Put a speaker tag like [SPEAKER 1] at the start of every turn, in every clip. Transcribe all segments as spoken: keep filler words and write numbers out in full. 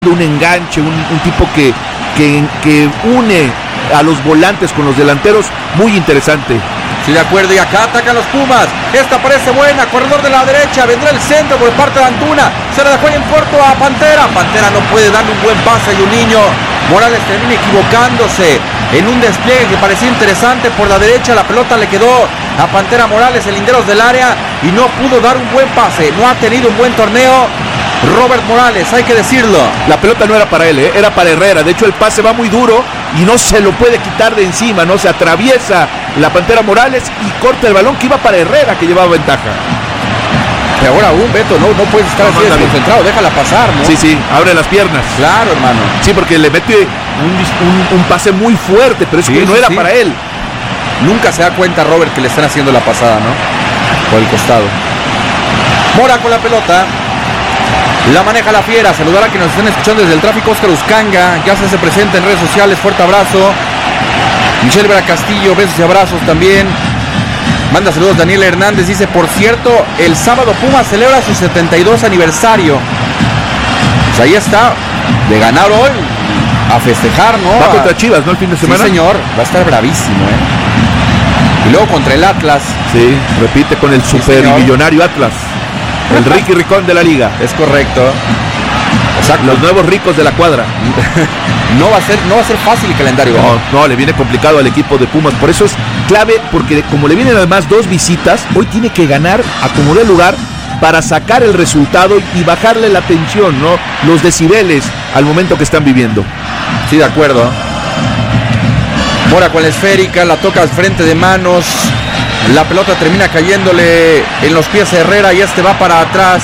[SPEAKER 1] un enganche, un, un tipo que, que, que une a los volantes con los delanteros, muy interesante.
[SPEAKER 2] Sí, de acuerdo, y acá atacan los Pumas. Esta parece buena, corredor de la derecha, vendrá el centro por parte de Antuna. Se la dejó ahí en corto a Pantera. Pantera no puede darle un buen pase a Juninho. Morales termina equivocándose en un despliegue que parecía interesante por la derecha. La pelota le quedó a Pantera Morales en linderos del área y no pudo dar un buen pase. No ha tenido un buen torneo Robert Morales, hay que decirlo.
[SPEAKER 1] La pelota no era para él, ¿eh? Era para Herrera. De hecho, el pase va muy duro y no se lo puede quitar de encima, ¿no? Se atraviesa la Pantera Morales y corta el balón que iba para Herrera, que llevaba ventaja.
[SPEAKER 2] Y ahora aún, Beto, no, no puedes estar no, así desconcentrado, déjala pasar, ¿no?
[SPEAKER 1] Sí, sí, abre las piernas.
[SPEAKER 2] Claro, hermano.
[SPEAKER 1] Sí, porque le mete un, un, un pase muy fuerte, pero es sí, que no sí, era sí. para él.
[SPEAKER 2] Nunca se da cuenta Robert que le están haciendo la pasada, ¿no? Por el costado. Mora con la pelota. La maneja la Fiera. Saludar a que nos estén escuchando desde el tráfico. Óscar Uscanga ya se hace presente en redes sociales. Fuerte abrazo. Michelle Vera Castillo, besos y abrazos también. Manda saludos Daniel Hernández. Dice, por cierto, el sábado Pumas celebra su setenta y dos aniversario. Pues ahí está. De ganar hoy, a festejar, ¿no?
[SPEAKER 1] Va contra Chivas, ¿no? El fin de semana.
[SPEAKER 2] Sí, señor. Va a estar bravísimo, ¿eh? Y luego contra el Atlas.
[SPEAKER 1] Sí, repite con el super sí, y millonario Atlas. El Ricky Ricón de la liga.
[SPEAKER 2] Es correcto.
[SPEAKER 1] Exacto. Los nuevos ricos de la cuadra.
[SPEAKER 2] No va a ser, no va a ser fácil el calendario.
[SPEAKER 1] No, no, le viene complicado al equipo de Pumas. Por eso es clave, porque como le vienen además dos visitas, hoy tiene que ganar a como dé lugar para sacar el resultado y bajarle la tensión, ¿no? Los decibeles al momento que están viviendo.
[SPEAKER 2] Sí, de acuerdo. Mora con la esférica, la toca al frente de manos. La pelota termina cayéndole en los pies a Herrera y este va para atrás.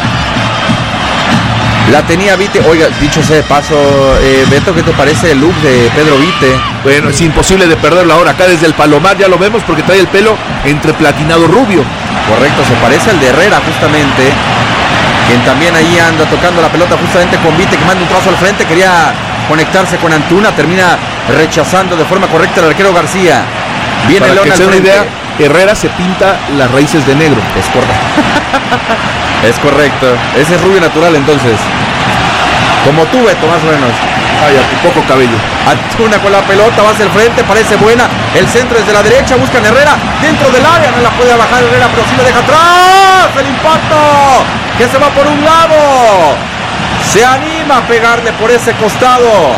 [SPEAKER 2] La tenía Vite. Oiga, dicho sea de paso, eh, Beto, ¿qué te parece el look de Pedro Vite?
[SPEAKER 1] Bueno, es imposible de perderlo ahora. Acá desde el Palomar ya lo vemos porque trae el pelo entre platinado rubio.
[SPEAKER 2] Correcto, se parece al de Herrera justamente, quien también ahí anda tocando la pelota justamente con Vite, que manda un trazo al frente. Quería conectarse con Antuna, termina rechazando de forma correcta el arquero García. Viene León al frente. Idea,
[SPEAKER 1] Herrera se pinta las raíces de negro.
[SPEAKER 2] Es correcto. Es correcto. Ese es rubio natural entonces. Como tú, Beto, más o menos.
[SPEAKER 1] Ay, a tu poco cabello.
[SPEAKER 2] Antuna con la pelota, va hacia el frente, parece buena. El centro desde la derecha, buscan Herrera. Dentro del área, no la puede bajar Herrera, pero sí lo deja atrás. El impacto, que se va por un lado. Se anima a pegarle por ese costado.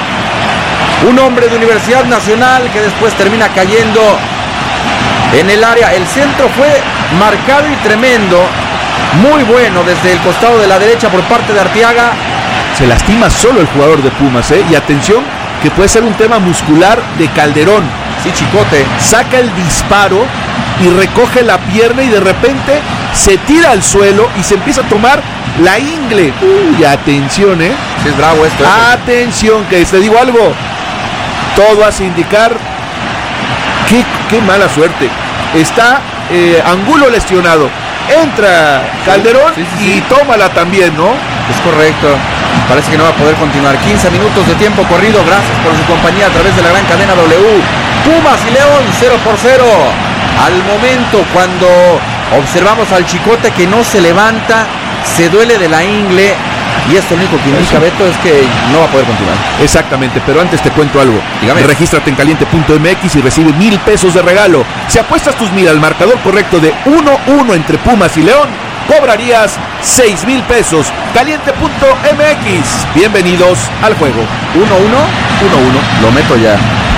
[SPEAKER 2] Un hombre de Universidad Nacional que después termina cayendo en el área. El centro fue marcado y tremendo. Muy bueno desde el costado de la derecha por parte de Arteaga.
[SPEAKER 1] Se lastima solo el jugador de Pumas, ¿eh? Y atención, que puede ser un tema muscular de Calderón.
[SPEAKER 2] Sí, Chicote.
[SPEAKER 1] Saca el disparo y recoge la pierna y de repente se tira al suelo y se empieza a tomar la ingle. Uy, atención, ¿eh?
[SPEAKER 2] Sí, es bravo esto.
[SPEAKER 1] Atención, que te digo algo. Todo hace indicar qué, qué mala suerte. Está eh, Angulo lesionado. Entra Calderón sí, sí, sí, sí. y tómala también, ¿no?
[SPEAKER 2] Es correcto. Parece que no va a poder continuar. quince minutos de tiempo corrido. Gracias por su compañía a través de la gran cadena W. Pumas y León cero por cero. Al momento cuando observamos al Chicote que no se levanta, se duele de la ingle. Y esto lo único que indica, Beto, es que no va a poder continuar.
[SPEAKER 1] Exactamente, pero antes te cuento algo. Dígame. Regístrate en caliente punto m x y recibe mil pesos de regalo. Si apuestas tus mil al marcador correcto de uno uno entre Pumas y León, cobrarías seis mil pesos. caliente punto m x. Bienvenidos al juego.
[SPEAKER 2] uno uno.
[SPEAKER 1] uno uno.
[SPEAKER 2] Lo meto ya.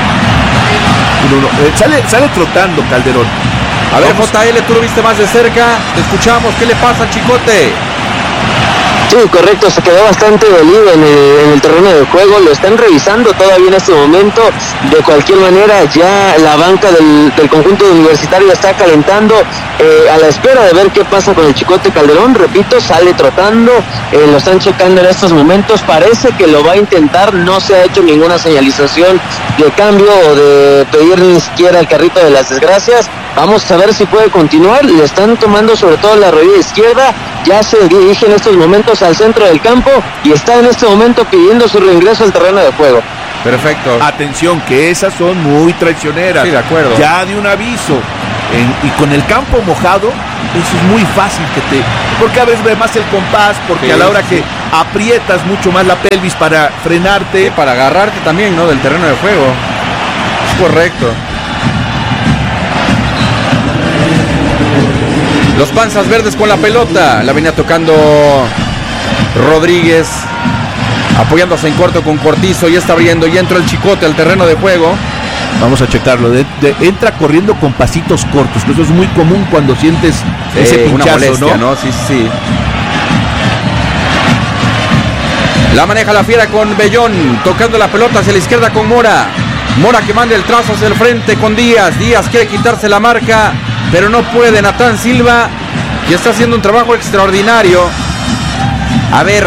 [SPEAKER 1] uno uno. Eh, sale, sale trotando Calderón.
[SPEAKER 2] A ver, J L, tú lo viste más de cerca. Te escuchamos. ¿Qué le pasa al Chicote?
[SPEAKER 3] Sí, correcto, se quedó bastante dolido en el, en el terreno de juego, lo están revisando todavía en este momento. De cualquier manera, ya la banca del, del conjunto universitario está calentando eh, a la espera de ver qué pasa con el Chicote Calderón. Repito, sale trotando, eh, lo están checando en estos momentos, parece que lo va a intentar, no se ha hecho ninguna señalización de cambio o de pedir ni siquiera el carrito de las desgracias. Vamos a ver si puede continuar, le están tomando sobre todo la rodilla izquierda, ya se dirige en estos momentos al centro del campo y está en este momento pidiendo su reingreso al terreno de juego.
[SPEAKER 2] Perfecto.
[SPEAKER 1] Atención, que esas son muy traicioneras.
[SPEAKER 2] Sí, de acuerdo.
[SPEAKER 1] Ya de un aviso. en, y con el campo mojado, eso es muy fácil que te... Porque a veces ve más el compás, porque sí, a la hora sí. que aprietas mucho más la pelvis para frenarte.
[SPEAKER 2] Sí, para agarrarte también, ¿no? Del terreno de juego. Es correcto. Los Panzas Verdes con la pelota. La venía tocando Rodríguez, apoyándose en corto con Cortizo. Y está abriendo y entra el Chicote al terreno de juego.
[SPEAKER 1] Vamos a checarlo. De, de, entra corriendo con pasitos cortos, que eso es muy común cuando sientes eh, ese pinchazo,
[SPEAKER 2] una molestia,
[SPEAKER 1] ¿no?
[SPEAKER 2] ¿no? Sí, sí. La maneja la Fiera con Bellón, tocando la pelota hacia la izquierda con Mora. Mora que manda el trazo hacia el frente con Díaz. Díaz quiere quitarse la marca, pero no puede. Natán Silva, que está haciendo un trabajo extraordinario. A ver,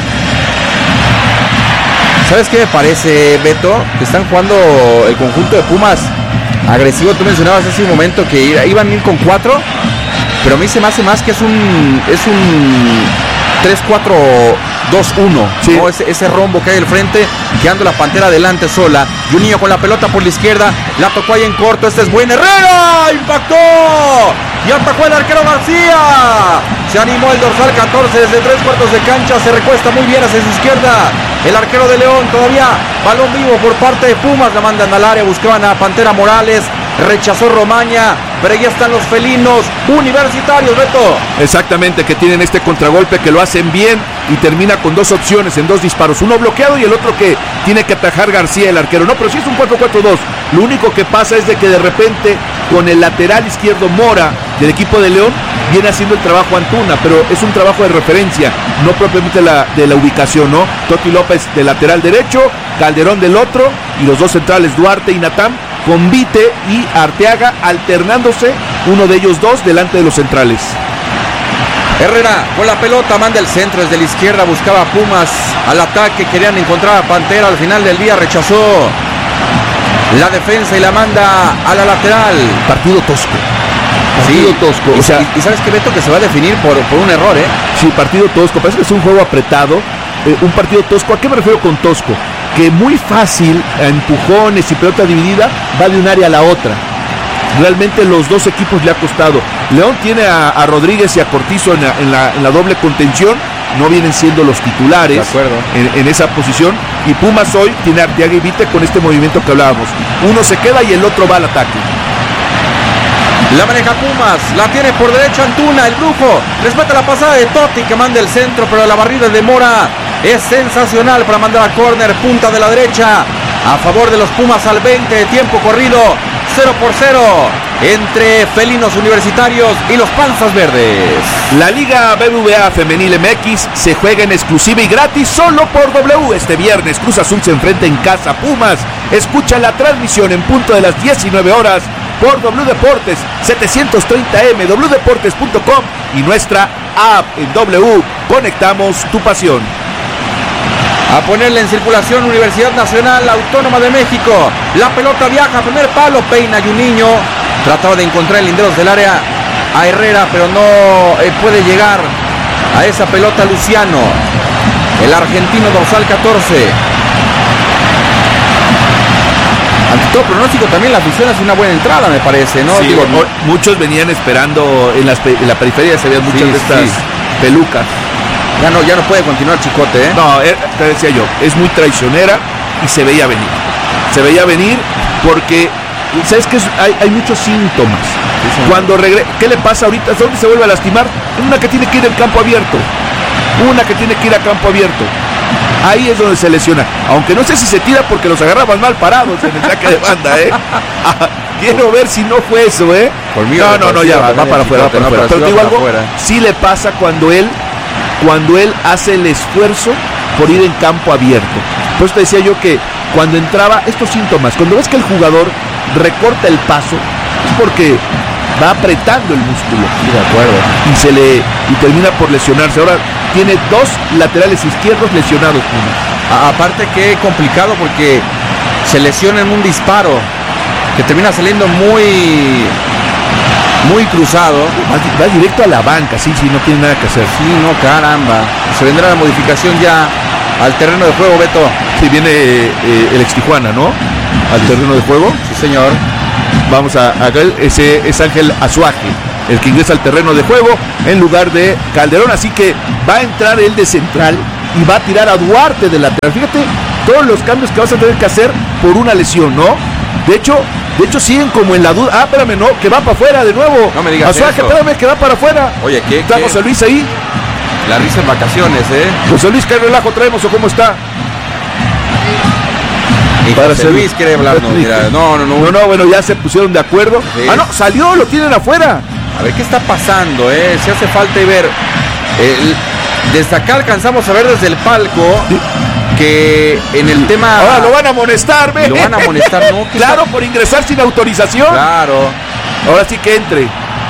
[SPEAKER 2] ¿sabes qué me parece, Beto? Que están jugando el conjunto de Pumas agresivo. Tú mencionabas hace un momento que iban a ir con cuatro, pero a mí se me hace más que es un es un tres cuatro dos uno, sí. ¿no? ese, ese rombo que hay al frente, quedando la Pantera adelante sola. Y un niño con la pelota por la izquierda, la tocó ahí en corto. Este es buen Herrera, impactó y atajó el arquero García. Se animó el dorsal catorce desde tres cuartos de cancha, se recuesta muy bien hacia su izquierda el arquero de León. Todavía balón vivo por parte de Pumas, la mandan al área, buscaban a Pantera Morales, rechazó Romaña, pero ya están los felinos universitarios, Beto.
[SPEAKER 1] Exactamente, que tienen este contragolpe, que lo hacen bien y termina con dos opciones en dos disparos, uno bloqueado y el otro que tiene que atajar García, el arquero. No, pero sí es un cuatro cuatro dos. Lo único que pasa es de que de repente con el lateral izquierdo Mora del equipo de León viene haciendo el trabajo Antuna, pero es un trabajo de referencia, no propiamente la, de la ubicación, ¿no? Toti López del lateral derecho, Calderón del otro, y los dos centrales Duarte y Natán, con Vite y Arteaga alternándose, uno de ellos dos delante de los centrales.
[SPEAKER 2] Herrera con la pelota, manda el centro desde la izquierda, buscaba a Pumas al ataque, querían encontrar a Pantera, al final del día rechazó la defensa y la manda a la lateral.
[SPEAKER 1] Partido tosco. Partido
[SPEAKER 2] sí,
[SPEAKER 1] tosco.
[SPEAKER 2] Y,
[SPEAKER 1] o sea,
[SPEAKER 2] y, y sabes que, Beto, que se va a definir por, por un error, ¿eh?
[SPEAKER 1] Sí, partido tosco. Parece que es un juego apretado. Eh, un partido tosco. ¿A qué me refiero con tosco? Que muy fácil, a empujones y pelota dividida, va de un área a la otra. Realmente los dos equipos le ha costado. León tiene a, a Rodríguez y a Cortizo en la, en, la, en la doble contención. No vienen siendo los titulares
[SPEAKER 2] de acuerdo.
[SPEAKER 1] En, en esa posición. Y Pumas hoy tiene a Arteaga y Vite con este movimiento que hablábamos. Uno se queda y el otro va al ataque.
[SPEAKER 2] La maneja Pumas, la tiene por derecha Antuna, el brujo. Respeta la pasada de Totti que manda el centro, pero la barrida de Mora es sensacional para mandar a córner, punta de la derecha, a favor de los Pumas al veinte de tiempo corrido. Cero por cero entre felinos universitarios y los Panzas Verdes.
[SPEAKER 1] La Liga B B V A Femenil M X se juega en exclusiva y gratis solo por W. Este viernes Cruz Azul se enfrenta en casa a Pumas. Escucha la transmisión en punto de las diecinueve horas por W Deportes setecientos treinta M, w deportes punto com y nuestra app en W. Conectamos tu pasión.
[SPEAKER 2] A ponerle en circulación Universidad Nacional Autónoma de México. La pelota viaja a primer palo, peina y un niño. Trataba de encontrar en linderos del área a Herrera, pero no eh, puede llegar a esa pelota Luciano, el argentino dorsal catorce. Ante todo pronóstico también la afición hace una buena entrada, me parece, ¿no?
[SPEAKER 1] Sí,
[SPEAKER 2] Digo,
[SPEAKER 1] no, muchos venían esperando en, las, en la periferia, se veían muchas sí, de estas sí. pelucas.
[SPEAKER 2] Ya no, ya no puede continuar Chicote, ¿eh?
[SPEAKER 1] No, eh, te decía yo, es muy traicionera y se veía venir. Se veía venir porque, ¿sabes qué? Hay, hay muchos síntomas. Sí, Cuando regresa, ¿qué le pasa ahorita? ¿Dónde se vuelve a lastimar? Una que tiene que ir al campo abierto. Una que tiene que ir a campo abierto. Ahí es donde se lesiona. Aunque no sé si se tira porque los agarraban mal parados en el saque de banda, ¿eh? Ah, quiero ver si no fue eso, ¿eh?
[SPEAKER 2] Por mí,
[SPEAKER 1] no, no, no, ya, va, va para afuera, va para afuera. Pero te digo algo, sí le pasa cuando él cuando él hace el esfuerzo por ir en campo abierto. Por eso te decía yo que cuando entraba, estos síntomas, cuando ves que el jugador recorta el paso, es porque va apretando el músculo.
[SPEAKER 2] Sí, de acuerdo.
[SPEAKER 1] Y se le y termina por lesionarse. Ahora tiene dos laterales izquierdos lesionados.
[SPEAKER 2] A, aparte que complicado porque se lesiona en un disparo que termina saliendo muy... muy cruzado.
[SPEAKER 1] Va, va directo a la banca, sí, sí, no tiene nada que hacer.
[SPEAKER 2] Sí, no, caramba. Se vendrá la modificación ya al terreno de juego, Beto.
[SPEAKER 1] Sí, viene eh, el ex Tijuana, ¿no? Al sí, terreno de juego.
[SPEAKER 2] Sí, señor.
[SPEAKER 1] Vamos a, a ver, ese es Ángel Azuaje, el que ingresa al terreno de juego en lugar de Calderón, así que va a entrar él de central y va a tirar a Duarte de lateral. Fíjate todos los cambios que vas a tener que hacer por una lesión, ¿no? De hecho, de hecho siguen como en la duda. Ah, espérame, no, que va para afuera de nuevo.
[SPEAKER 2] No me digas
[SPEAKER 1] Azuaje,
[SPEAKER 2] eso.
[SPEAKER 1] espérame, que va para afuera.
[SPEAKER 2] Oye, ¿qué?
[SPEAKER 1] Está
[SPEAKER 2] qué?
[SPEAKER 1] José Luis ahí.
[SPEAKER 2] La risa en vacaciones, ¿eh?
[SPEAKER 1] José Luis, ¿qué relajo traemos o cómo está?
[SPEAKER 2] Y
[SPEAKER 1] Para
[SPEAKER 2] José
[SPEAKER 1] ser-
[SPEAKER 2] Luis quiere hablar, no, mira, no, no, no.
[SPEAKER 1] No, no, bueno, ya se pusieron de acuerdo.
[SPEAKER 2] Sí.
[SPEAKER 1] Ah, no, salió, lo tienen afuera.
[SPEAKER 2] A ver qué está pasando, ¿eh? Si hace falta y ver. El- desde acá alcanzamos a ver desde el palco que en el tema...
[SPEAKER 1] Ahora lo van a amonestar, ¿ve?
[SPEAKER 2] Lo van a amonestar, ¿no? ¿Qué
[SPEAKER 1] Claro,
[SPEAKER 2] está-
[SPEAKER 1] por ingresar sin autorización.
[SPEAKER 2] Claro.
[SPEAKER 1] Ahora sí que entre.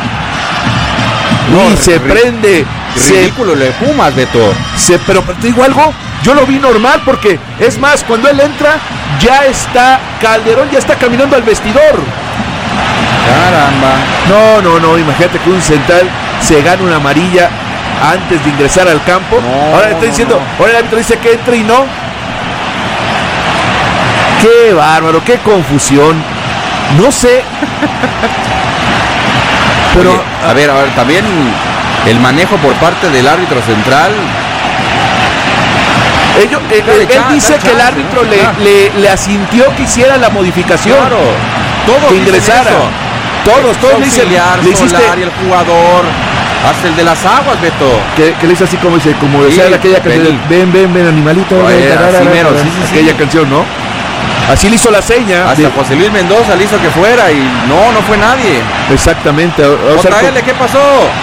[SPEAKER 2] No,
[SPEAKER 1] y se
[SPEAKER 2] ri-
[SPEAKER 1] prende. Se,
[SPEAKER 2] Ridículo lo de Pumas, Beto.
[SPEAKER 1] se, pero te digo algo, yo lo vi normal porque, es más, cuando él entra, ya está Calderón, ya está caminando al vestidor.
[SPEAKER 2] Caramba.
[SPEAKER 1] No, no, no, imagínate que un central se gana una amarilla antes de ingresar al campo.
[SPEAKER 2] No,
[SPEAKER 1] ahora le está
[SPEAKER 2] no,
[SPEAKER 1] diciendo,
[SPEAKER 2] no.
[SPEAKER 1] ahora el árbitro dice que entre y no. Qué bárbaro, qué confusión. No sé. Pero
[SPEAKER 2] Oye, a ver, a ver, también el manejo por parte del árbitro central.
[SPEAKER 1] ellos, él,
[SPEAKER 2] Dale
[SPEAKER 1] él
[SPEAKER 2] chance,
[SPEAKER 1] dice
[SPEAKER 2] dale
[SPEAKER 1] que el
[SPEAKER 2] chance,
[SPEAKER 1] árbitro
[SPEAKER 2] ¿no?
[SPEAKER 1] le,
[SPEAKER 2] Claro.
[SPEAKER 1] le, le asintió que hiciera la modificación.
[SPEAKER 2] Claro. Todos
[SPEAKER 1] Que
[SPEAKER 2] dicen
[SPEAKER 1] ingresara.
[SPEAKER 2] eso.
[SPEAKER 1] Todos, todos le dicen,
[SPEAKER 2] Auxiliar,
[SPEAKER 1] le hiciste,
[SPEAKER 2] Solari, el jugador, hasta el de las aguas, Beto.
[SPEAKER 1] que, que le hizo así como dice, como decía
[SPEAKER 2] Sí,
[SPEAKER 1] aquella canción,
[SPEAKER 2] Benny.
[SPEAKER 1] ven, ven, ven, animalito,
[SPEAKER 2] Oye,
[SPEAKER 1] ven,
[SPEAKER 2] así
[SPEAKER 1] tarara,
[SPEAKER 2] mero,
[SPEAKER 1] tarara,
[SPEAKER 2] sí, sí, sí.
[SPEAKER 1] aquella canción, ¿no? Así le hizo la seña.
[SPEAKER 2] Hasta
[SPEAKER 1] de-
[SPEAKER 2] José Luis Mendoza le hizo que fuera y no, no fue nadie.
[SPEAKER 1] exactamente. O, o sea,
[SPEAKER 2] J L, ¿qué pasó?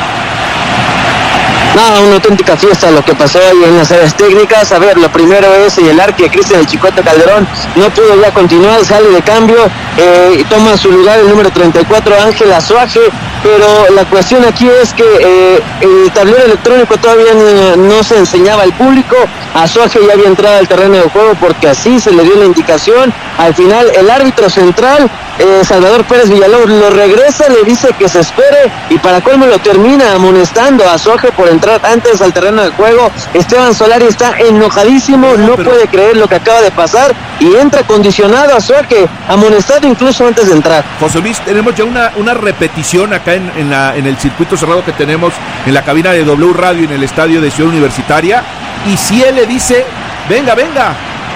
[SPEAKER 3] No, una auténtica fiesta lo que pasó ahí en las áreas técnicas. A ver, lo primero es señalar que Cristian el Chicote Calderón no pudo ya continuar, sale de cambio, eh, y toma su lugar el número treinta y cuatro, Ángel Azuaje, pero la cuestión aquí es que eh, el tablero electrónico todavía no, no se enseñaba al público. Azuaje ya había entrado al terreno de juego porque así se le dio la indicación. Al final el árbitro central, eh, Salvador Pérez Villalobos, lo regresa, le dice que se espere y para colmo lo termina amonestando a Azuaje por entrar antes al terreno de juego. Esteban Solari está enojadísimo,
[SPEAKER 1] No,
[SPEAKER 3] no
[SPEAKER 1] pero-
[SPEAKER 3] puede creer lo que acaba de pasar y entra condicionado a Azuaje, amonestado incluso antes de entrar.
[SPEAKER 1] José Luis, tenemos ya una, una repetición acá en, en, la, en el circuito cerrado que tenemos en la cabina de W Radio en el estadio de Ciudad Universitaria. Y si él le dice, venga, venga.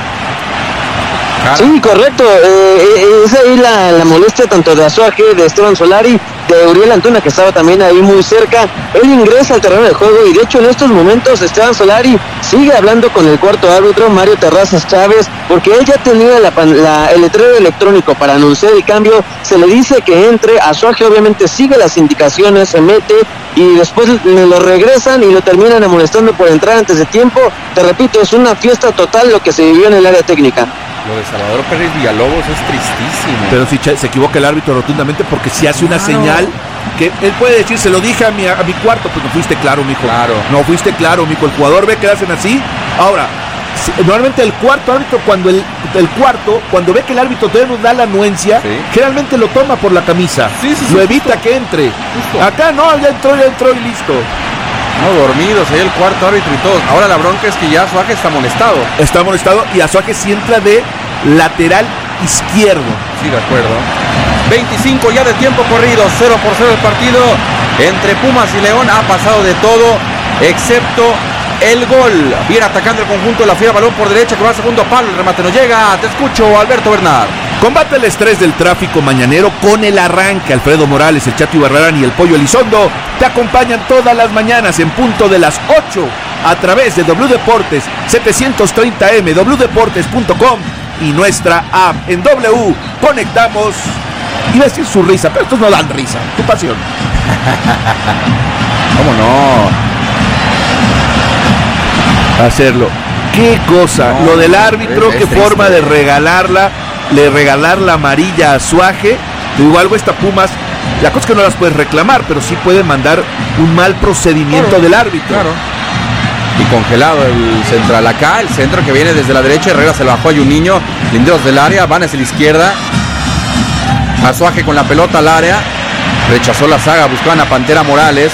[SPEAKER 2] Cara.
[SPEAKER 3] Sí, correcto. Eh, eh, es ahí la, la molestia tanto de Azuaje, de Esteban Solari, de Uriel Antuna, que estaba también ahí muy cerca. Él ingresa al terreno de juego y de hecho en estos momentos Esteban Solari sigue hablando con el cuarto árbitro, Mario Terrazas Chávez, porque él ya tenía la, pan- la, el letrero electrónico para anunciar el cambio. Se le dice que entre, Azuaje obviamente sigue las indicaciones, se mete y después le lo regresan y lo terminan amonestando por entrar antes de tiempo. Te repito, es una fiesta total lo que se vivió en el área técnica.
[SPEAKER 2] Lo de Salvador Pérez Villalobos es tristísimo.
[SPEAKER 1] Pero si se equivoca el árbitro rotundamente porque si hace una
[SPEAKER 2] Claro.
[SPEAKER 1] señal que él puede decir, se lo dije a mi, a mi cuarto, pues no fuiste claro, mijo.
[SPEAKER 2] Claro.
[SPEAKER 1] No fuiste claro, mijo. El jugador ve que hacen así. Ahora, si- normalmente el cuarto árbitro, cuando el, el cuarto, cuando ve que el árbitro todavía nos da la anuencia,
[SPEAKER 2] Sí.
[SPEAKER 1] generalmente lo toma por la camisa.
[SPEAKER 2] Sí, sí, sí,
[SPEAKER 1] lo evita que entre.
[SPEAKER 2] Justo.
[SPEAKER 1] Acá no, ya entró, ya entró y listo.
[SPEAKER 2] No, dormidos, ahí el cuarto árbitro y todos. Ahora la bronca es que ya Azuaje está amonestado.
[SPEAKER 1] Está amonestado y Azuaje sí entra de lateral izquierdo.
[SPEAKER 2] Sí, de acuerdo. veinticinco ya de tiempo corrido, cero por cero el partido. Entre Pumas y León ha pasado de todo, excepto el gol. Viene atacando el conjunto de la Fiera, balón por derecha que va a segundo palo, el remate no llega. Te escucho, Alberto Bernard.
[SPEAKER 1] Combate el estrés del tráfico mañanero con el arranque. Alfredo Morales, el Chato Ibarrarán y el Pollo Elizondo te acompañan todas las mañanas en punto de las ocho a través de W Deportes setecientos treinta M, w deportes punto com y nuestra app. En W conectamos. Iba a decir su risa, pero estos no dan risa. Tu pasión.
[SPEAKER 2] ¿Cómo no?
[SPEAKER 1] Hacerlo. Qué cosa.
[SPEAKER 2] No,
[SPEAKER 1] Lo del
[SPEAKER 2] no,
[SPEAKER 1] árbitro,
[SPEAKER 2] es-
[SPEAKER 1] qué
[SPEAKER 2] es triste.
[SPEAKER 1] forma de regalarla, le regalar la amarilla a Azuaje. Te digo algo, esta Pumas, la cosa es que no las puedes reclamar, pero sí puede mandar un mal procedimiento
[SPEAKER 2] Claro,
[SPEAKER 1] del árbitro.
[SPEAKER 2] Claro. Y congelado el central acá, el centro que viene desde la derecha, Herrera se lo bajó, hay un niño, linderos del área, van hacia la izquierda. Azuaje con la pelota al área, rechazó la saga, buscaban a Pantera Morales.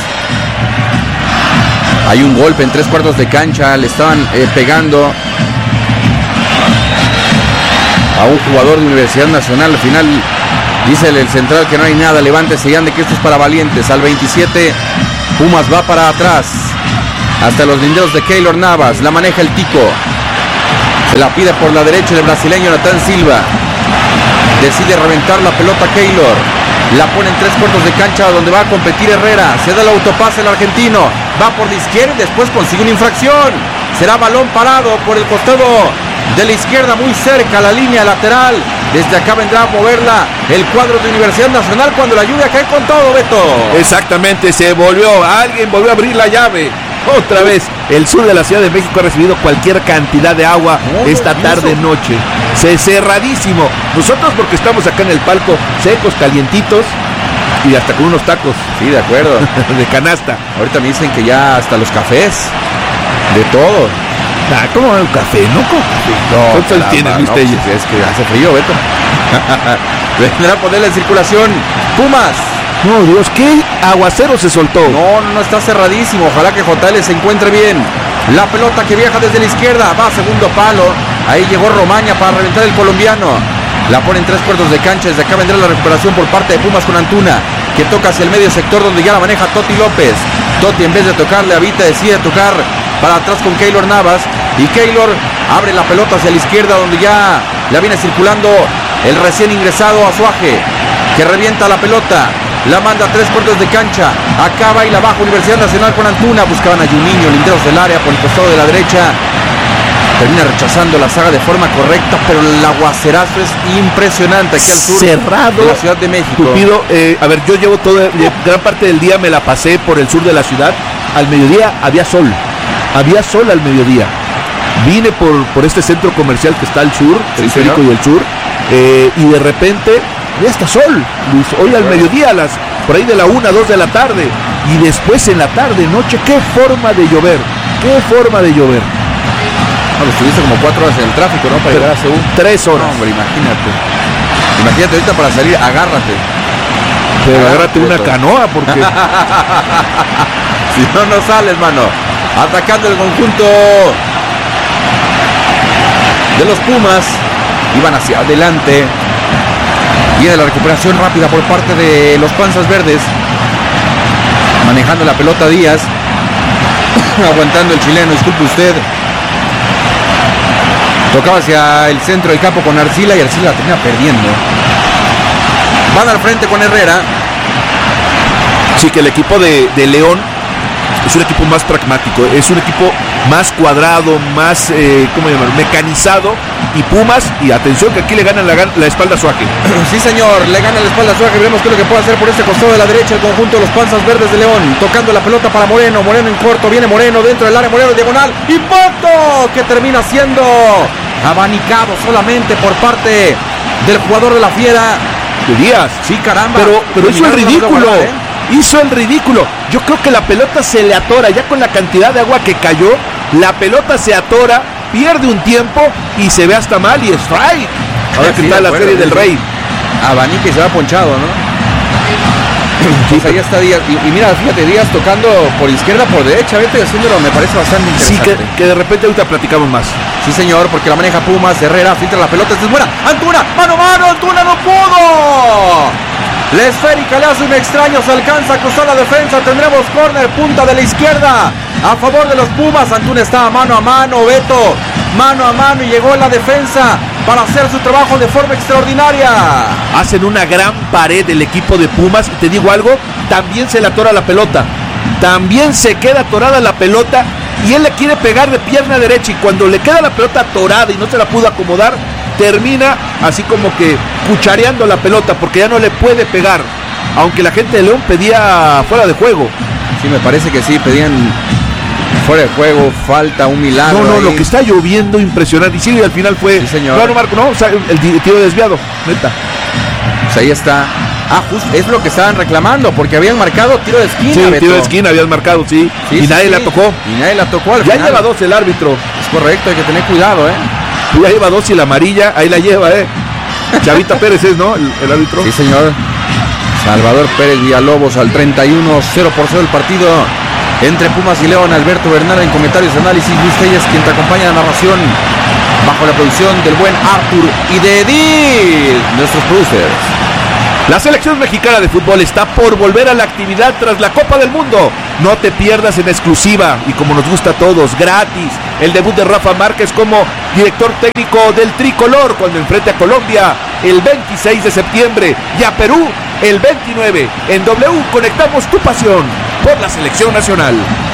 [SPEAKER 2] Hay un golpe en tres cuartos de cancha, le estaban eh, pegando a un jugador de Universidad Nacional. Al final Dice el central que no hay nada, levántese y ande que esto es para valientes. Al veintisiete, Pumas va para atrás. Hasta los linderos de Keylor Navas, la maneja el Tico. Se la pide por la derecha el brasileño Natán Silva. Decide reventar la pelota Keylor. La pone en tres cuartos de cancha donde va a competir Herrera. Se da el autopase el argentino. Va por la izquierda y después consigue una infracción. Será balón parado por el costado de la izquierda, muy cerca a la línea lateral. Desde acá vendrá a moverla el cuadro de Universidad Nacional cuando la lluvia cae con todo, Beto.
[SPEAKER 1] Exactamente, se volvió, alguien volvió a abrir la llave. Otra vez, el sur de la Ciudad de México ha recibido cualquier cantidad de agua oh, esta tarde noche. Se cerradísimo. Nosotros porque estamos acá en el palco, secos, calientitos y hasta con unos tacos.
[SPEAKER 2] Sí, de acuerdo.
[SPEAKER 1] De canasta.
[SPEAKER 2] Ahorita me dicen que ya hasta los cafés, de todo.
[SPEAKER 1] Ah, ¿cómo un café? ¿No con café?
[SPEAKER 2] No,
[SPEAKER 1] ¿cuántos años tienes,
[SPEAKER 2] no,
[SPEAKER 1] viste?
[SPEAKER 2] Pues es que hace frío, Beto. Vendrá a ponerla en circulación Pumas.
[SPEAKER 1] No, Dios, qué aguacero se soltó.
[SPEAKER 2] No, no, no, está cerradísimo. Ojalá que J L se encuentre bien. La pelota que viaja desde la izquierda. Va a segundo palo. Ahí llegó Romaña para reventar el colombiano. La pone en tres cuartos de cancha. Desde acá vendrá la recuperación por parte de Pumas con Antuna, que toca hacia el medio sector donde ya la maneja Toti López. Toti, en vez de tocarle a Vita, decide tocar para atrás con Keylor Navas. Y Keylor abre la pelota hacia la izquierda donde ya la viene circulando el recién ingresado Azuaje, que revienta la pelota. La manda a tres cuartos de cancha. Acaba y la baja Universidad Nacional con Antuna. Buscaban a Juninho, linderos del área por el costado de la derecha. Termina rechazando la saga de forma correcta, pero el aguacerazo es impresionante aquí al sur
[SPEAKER 1] cerrado
[SPEAKER 2] de la Ciudad de México.
[SPEAKER 1] Tupido, eh, a ver, yo llevo toda, gran parte del día me la pasé por el sur de la ciudad. Al mediodía había sol. Había sol al mediodía. Vine por, por este centro comercial que está al sur,
[SPEAKER 2] sí,
[SPEAKER 1] periférico y el sur, eh, y de repente ya está sol, Luis. Hoy al mediodía, a las, por ahí de la una, dos de la tarde, y después en la tarde, noche, qué forma de llover, qué forma de llover.
[SPEAKER 2] Bueno, estuviste como cuatro horas en el tráfico, ¿no? Para
[SPEAKER 1] Pero,
[SPEAKER 2] llegar a Seúl.
[SPEAKER 1] Tres horas.
[SPEAKER 2] No, hombre, imagínate. Imagínate ahorita para salir, agárrate.
[SPEAKER 1] Pero
[SPEAKER 2] agárrate,
[SPEAKER 1] agárrate una
[SPEAKER 2] todo.
[SPEAKER 1] canoa, porque
[SPEAKER 2] si no, no sales, mano. Atacando el conjunto de los Pumas. Iban hacia adelante. Viene la recuperación rápida por parte de los Panzas Verdes. Manejando la pelota Díaz. Aguantando el chileno, disculpe usted. Tocaba hacia el centro del campo con Arcila y Arcila la termina perdiendo. Van al frente con Herrera.
[SPEAKER 1] sí que el equipo de, de León es un equipo más pragmático, es un equipo más cuadrado, más, eh, ¿cómo llamarlo?, mecanizado. Y Pumas, y atención que aquí le ganan la, la espalda a Azuaje.
[SPEAKER 2] Sí, señor, le gana la espalda a Azuaje. Veremos qué es lo que puede hacer por este costado de la derecha el conjunto de los Panzas Verdes de León. Tocando la pelota para Moreno, Moreno en corto, viene Moreno dentro del área, Moreno diagonal, impacto que termina siendo abanicado solamente por parte del jugador de la Fiera.
[SPEAKER 1] De Díaz.
[SPEAKER 2] Sí, caramba.
[SPEAKER 1] Pero, pero hizo el ridículo.
[SPEAKER 2] Guardar, ¿eh?
[SPEAKER 1] Hizo el ridículo. Yo creo que la pelota se le atora. Ya con la cantidad de agua que cayó, la pelota se atora, pierde un tiempo y se ve hasta mal y strike. Ahora que
[SPEAKER 2] Sí,
[SPEAKER 1] está la
[SPEAKER 2] acuerdo,
[SPEAKER 1] serie del
[SPEAKER 2] sí.
[SPEAKER 1] Rey.
[SPEAKER 2] Abanica y se va ponchado, ¿no? Pues ahí está Díaz. Y, y mira, fíjate, Díaz tocando por izquierda, por derecha, vete haciéndolo, me parece bastante
[SPEAKER 1] Sí,
[SPEAKER 2] interesante.
[SPEAKER 1] que, que de repente ahorita platicamos más.
[SPEAKER 2] Sí, señor, porque la maneja Pumas, Herrera, filtra la pelota, esta es buena. Antuna, mano a mano, Antuna no pudo. La esférica le hace un extraño, se alcanza a cruzar la defensa, tendremos córner, punta de la izquierda, a favor de los Pumas. Antuna está mano a mano, Beto, mano a mano, y llegó la defensa para hacer su trabajo de forma extraordinaria.
[SPEAKER 1] Hacen una gran pared del equipo de Pumas y te digo algo, también se le atora la pelota. También se queda atorada la pelota y él le quiere pegar de pierna derecha y cuando le queda la pelota atorada y no se la pudo acomodar, termina así como que cuchareando la pelota porque ya no le puede pegar, aunque la gente de León pedía fuera de juego.
[SPEAKER 2] Sí, me parece que sí, pedían fuera de juego, falta, un milagro.
[SPEAKER 1] No, no,
[SPEAKER 2] ahí.
[SPEAKER 1] lo que está lloviendo impresionante. Y sí, al final fue...
[SPEAKER 2] Sí, señor.
[SPEAKER 1] No, no, Marco, no, o sea, el tiro desviado, neta.
[SPEAKER 2] Pues ahí está. Ah, justo, es lo que estaban reclamando, porque habían marcado tiro de esquina.
[SPEAKER 1] Sí,
[SPEAKER 2] Beto.
[SPEAKER 1] tiro de esquina habían marcado, sí.
[SPEAKER 2] Sí,
[SPEAKER 1] y
[SPEAKER 2] sí,
[SPEAKER 1] nadie
[SPEAKER 2] sí.
[SPEAKER 1] la tocó.
[SPEAKER 2] Y nadie la tocó al
[SPEAKER 1] Ya
[SPEAKER 2] final.
[SPEAKER 1] lleva dos el árbitro.
[SPEAKER 2] Es correcto, hay que tener cuidado, ¿eh?
[SPEAKER 1] Ya lleva dos y la amarilla, ahí la lleva, ¿eh? Chavita Pérez es, ¿no? El, el árbitro.
[SPEAKER 2] Sí, señor. Salvador Pérez Villalobos al treinta y uno, cero por cero el partido entre Pumas y León. Alberto Bernal en comentarios de análisis. Luis Telles, quien te acompaña en la narración, bajo la producción del buen Arthur y de Edith, nuestros producers.
[SPEAKER 1] La selección mexicana de fútbol está por volver a la actividad tras la Copa del Mundo. No te pierdas en exclusiva y como nos gusta a todos, gratis, el debut de Rafa Márquez como director técnico del tricolor cuando enfrente a Colombia el veintiséis de septiembre y a Perú el veintinueve. En W conectamos tu pasión por la selección nacional.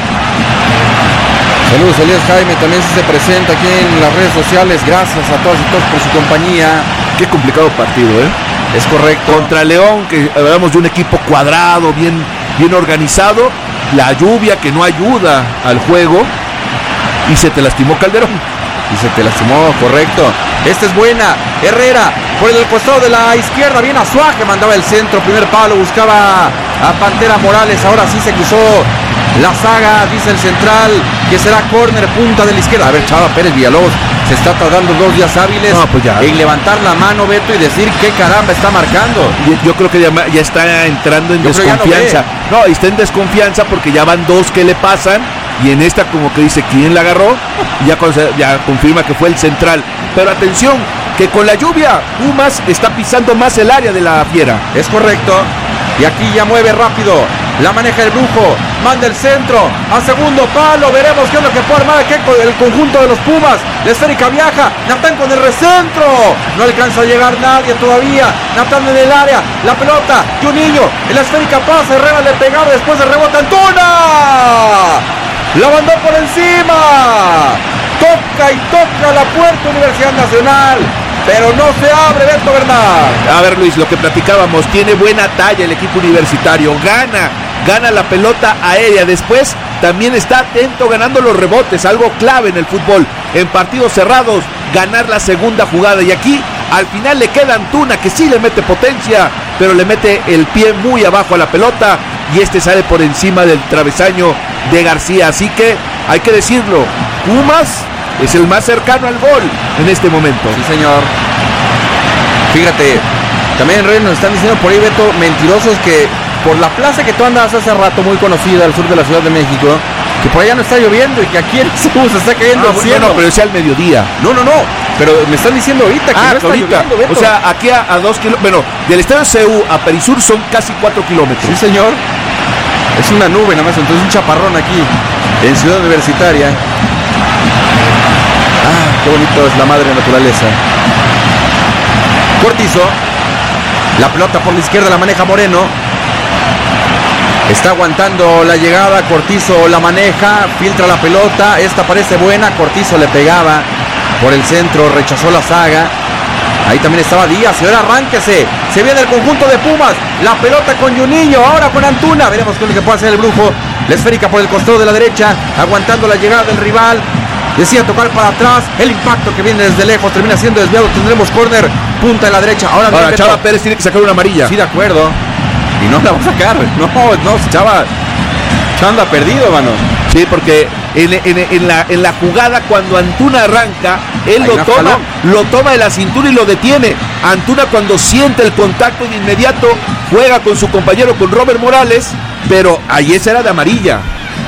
[SPEAKER 2] Saludos, Elías Jaime, también se presenta aquí en las redes sociales. Gracias a todos y todos por su compañía.
[SPEAKER 1] Qué complicado partido, ¿eh?
[SPEAKER 2] Es correcto.
[SPEAKER 1] Contra León, que hablamos de un equipo cuadrado, bien, bien organizado. La lluvia que no ayuda al juego. Y se te lastimó Calderón.
[SPEAKER 2] Y se te lastimó, correcto. Esta es buena. Herrera, por el costado de la izquierda. Bien Azuaje, mandaba el centro. Primer palo, buscaba a Pantera Morales. Ahora sí se cruzó la saga, dice el central, que será córner, punta de la izquierda. A ver, Chava Pérez Villalobos se está tardando dos días hábiles
[SPEAKER 1] no, pues ya.
[SPEAKER 2] en levantar la mano, Beto, y decir qué caramba está marcando.
[SPEAKER 1] Yo, yo creo que ya, ya está entrando en
[SPEAKER 2] yo
[SPEAKER 1] desconfianza. No, no, está en desconfianza porque ya van dos que le pasan y en esta como que dice quién la agarró. Y ya, ya confirma que fue el central. Pero atención, que con la lluvia Pumas está pisando más el área de la Fiera.
[SPEAKER 2] Es correcto. Y aquí ya mueve rápido. La maneja el Brujo. Manda el centro. A segundo palo. Veremos qué es lo que puede armar aquí el conjunto de los Pumas. La esférica viaja. Natán con el recentro. No alcanza a llegar nadie todavía. Natán en el área. La pelota. Juninho. En la esférica pasa. Herrera le pegaba. Después de rebote. ¡Antuna! La mandó por encima. Toca y toca la puerta Universidad Nacional. Pero no se abre, Beto Bernal.
[SPEAKER 1] A ver, Luis, lo que platicábamos, tiene buena talla el equipo universitario, gana, gana la pelota aérea, después también está atento ganando los rebotes, algo clave en el fútbol, en partidos cerrados, ganar la segunda jugada, y aquí al final le queda Antuna, que sí le mete potencia, pero le mete el pie muy abajo a la pelota, y este sale por encima del travesaño de García, así que hay que decirlo, Pumas es el más cercano al gol en este momento.
[SPEAKER 2] Sí, señor. Fíjate, también en redes nos están diciendo por ahí, Beto, mentirosos, que por la plaza que tú andas hace rato, muy conocida al sur de la Ciudad de México, que por allá no está lloviendo y que aquí en C U se está cayendo
[SPEAKER 1] ah,
[SPEAKER 2] el cielo.
[SPEAKER 1] No, no, pero es al mediodía.
[SPEAKER 2] No, no, no, pero me están diciendo ahorita que
[SPEAKER 1] ah,
[SPEAKER 2] no está
[SPEAKER 1] ahorita.
[SPEAKER 2] lloviendo, Beto.
[SPEAKER 1] O sea, aquí a, a dos kilómetros, bueno, del estadio C U a Perisur son casi cuatro kilómetros.
[SPEAKER 2] Sí, señor. Es una nube nada más, entonces un chaparrón aquí en Ciudad Universitaria. Ah, qué bonito es la madre naturaleza. Cortizo. La pelota por la izquierda la maneja Moreno. Está aguantando la llegada. Cortizo la maneja. Filtra la pelota. Esta parece buena. Cortizo le pegaba por el centro. Rechazó la saga. Ahí también estaba Díaz. Y ahora arránquese. Se viene el conjunto de Pumas. La pelota con Juninho. Ahora con Antuna. Veremos qué es lo que puede hacer el Brujo. La esférica por el costado de la derecha. Aguantando la llegada del rival. Decía tocar para atrás. El impacto que viene desde lejos termina siendo desviado. Tendremos córner. Punta de la derecha. Ahora,
[SPEAKER 1] Ahora Chava Pérez tiene que sacar una amarilla.
[SPEAKER 2] Sí, de acuerdo. Y no la va a sacar. No, no, Chava. Chava anda perdido, mano.
[SPEAKER 1] Sí, porque en, en, en, la, en la jugada cuando Antuna arranca, él lo toma, jalón. lo toma de la cintura y lo detiene. Antuna cuando siente el contacto de inmediato juega con su compañero, con Robert Morales, pero ahí esa era de amarilla.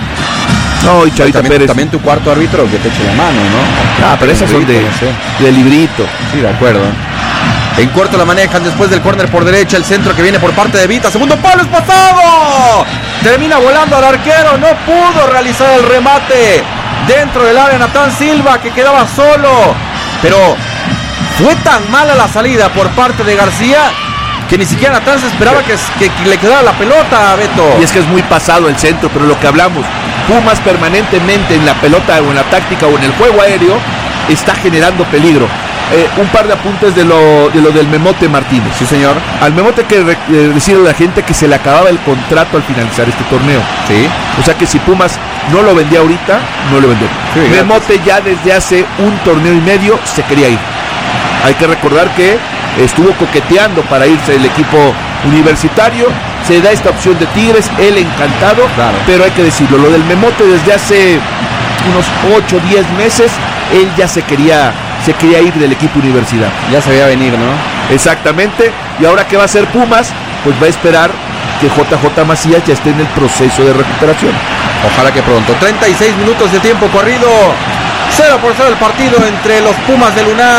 [SPEAKER 1] No, y Chavita
[SPEAKER 2] también,
[SPEAKER 1] Pérez.
[SPEAKER 2] También tu cuarto árbitro que te eche la mano, ¿no?
[SPEAKER 1] Ah, pero esas son de, no sé. de librito.
[SPEAKER 2] Sí, de acuerdo. En corto la manejan después del córner por derecha. El centro que viene por parte de Vita. Segundo palo, es pasado. Termina volando al arquero. No pudo realizar el remate dentro del área Natán Silva, que quedaba solo. Pero fue tan mala la salida por parte de García que ni siquiera Natán se esperaba que, que, que le quedara la pelota, Beto.
[SPEAKER 1] Y es que es muy pasado el centro, pero lo que hablamos, Pumas permanentemente en la pelota o en la táctica o en el juego aéreo está generando peligro. Eh, un par de apuntes de lo, de lo del Memote Martínez.
[SPEAKER 2] Sí, señor.
[SPEAKER 1] Al Memote hay que re- eh, decirle a la gente que se le acababa el contrato al finalizar este torneo.
[SPEAKER 2] Sí.
[SPEAKER 1] O sea que si Pumas no lo vendía ahorita, no lo vendió. Sí, Memote ya desde hace un torneo y medio se quería ir. Hay que recordar que estuvo coqueteando para irse el equipo universitario. Se da esta opción de Tigres, él encantado,
[SPEAKER 2] claro.
[SPEAKER 1] Pero hay que decirlo, lo del Memote desde hace unos ocho o diez meses, él ya se quería, se quería ir del equipo universidad.
[SPEAKER 2] Ya se veía venir, ¿no?
[SPEAKER 1] Exactamente, y ahora que va a hacer Pumas, pues va a esperar que J J Macías ya esté en el proceso de recuperación.
[SPEAKER 2] Ojalá que pronto. treinta y seis minutos de tiempo corrido. cero por cero el partido entre los Pumas del UNAM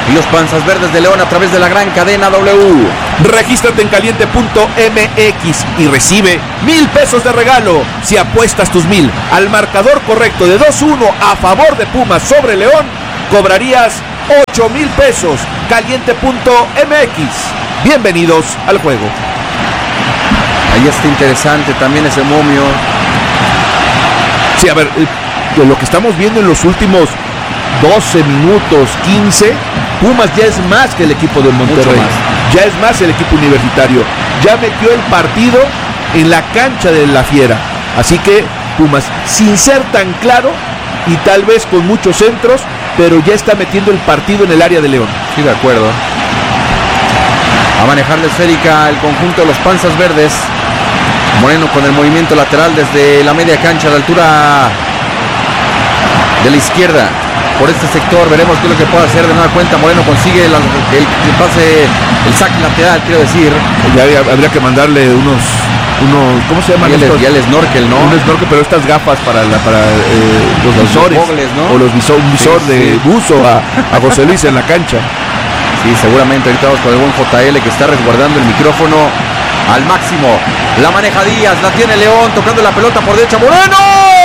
[SPEAKER 2] y los Panzas Verdes de León a través de la gran cadena W.
[SPEAKER 1] Regístrate en caliente punto m x y recibe mil pesos de regalo si apuestas tus mil al marcador correcto de dos uno a favor de Pumas sobre León. Cobrarías ocho mil pesos. caliente punto m x. Bienvenidos al juego.
[SPEAKER 2] Ahí está interesante también ese momio.
[SPEAKER 1] Sí, a ver, de lo que estamos viendo en los últimos doce minutos, quince, Pumas ya es más que el equipo del Monterrey. Ya es más el equipo universitario. Ya metió el partido en la cancha de la Fiera. Así que Pumas, sin ser tan claro y tal vez con muchos centros, pero ya está metiendo el partido en el área de León.
[SPEAKER 2] Sí, de acuerdo. A manejar la esférica el conjunto de los Panzas Verdes. Moreno con el movimiento lateral desde la media cancha a la altura de la izquierda. Por este sector veremos qué es lo que puede hacer de nueva cuenta. Moreno consigue el, el, el pase, el saque lateral, quiero decir.
[SPEAKER 1] Ya habría, habría que mandarle unos, unos ¿cómo se llama?
[SPEAKER 2] Ya, el, ya el snorkel, ¿no?
[SPEAKER 1] Un snorkel, pero estas gafas para, la, para eh, los, los visores,
[SPEAKER 2] gogles, ¿no?
[SPEAKER 1] O los visor, un visor sí, de sí. buzo a, a José Luis en la cancha.
[SPEAKER 2] Sí, seguramente ahorita vamos con el buen J L que está resguardando el micrófono al máximo. La maneja Díaz, la tiene León, tocando la pelota por derecha. ¡Moreno!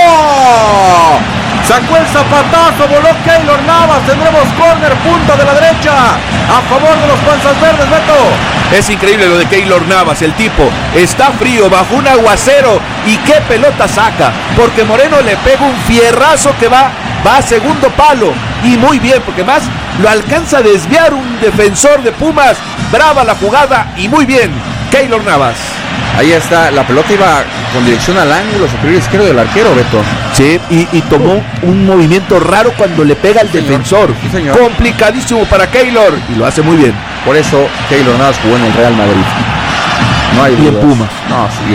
[SPEAKER 2] Sacó el zapatazo, voló Keylor Navas. Tendremos córner, punta de la derecha a favor de los Panzas Verdes, Beto.
[SPEAKER 1] Es increíble lo de Keylor Navas. El tipo está frío, bajo un aguacero. ¿Y qué pelota saca? Porque Moreno le pega un fierrazo que va, va a segundo palo. Y muy bien, porque más lo alcanza a desviar un defensor de Pumas. Brava la jugada y muy bien, Keylor Navas.
[SPEAKER 2] Ahí está, la pelota iba con dirección al ángulo superior izquierdo del arquero, Beto.
[SPEAKER 1] Sí, y, y tomó un movimiento raro cuando le pega al
[SPEAKER 2] sí,
[SPEAKER 1] defensor.
[SPEAKER 2] Sí, señor.
[SPEAKER 1] Complicadísimo para Keylor y lo hace muy bien.
[SPEAKER 2] Por eso Keylor Navas jugó en el Real Madrid. No hay dudas.
[SPEAKER 1] Y en Pumas.
[SPEAKER 2] No, sí,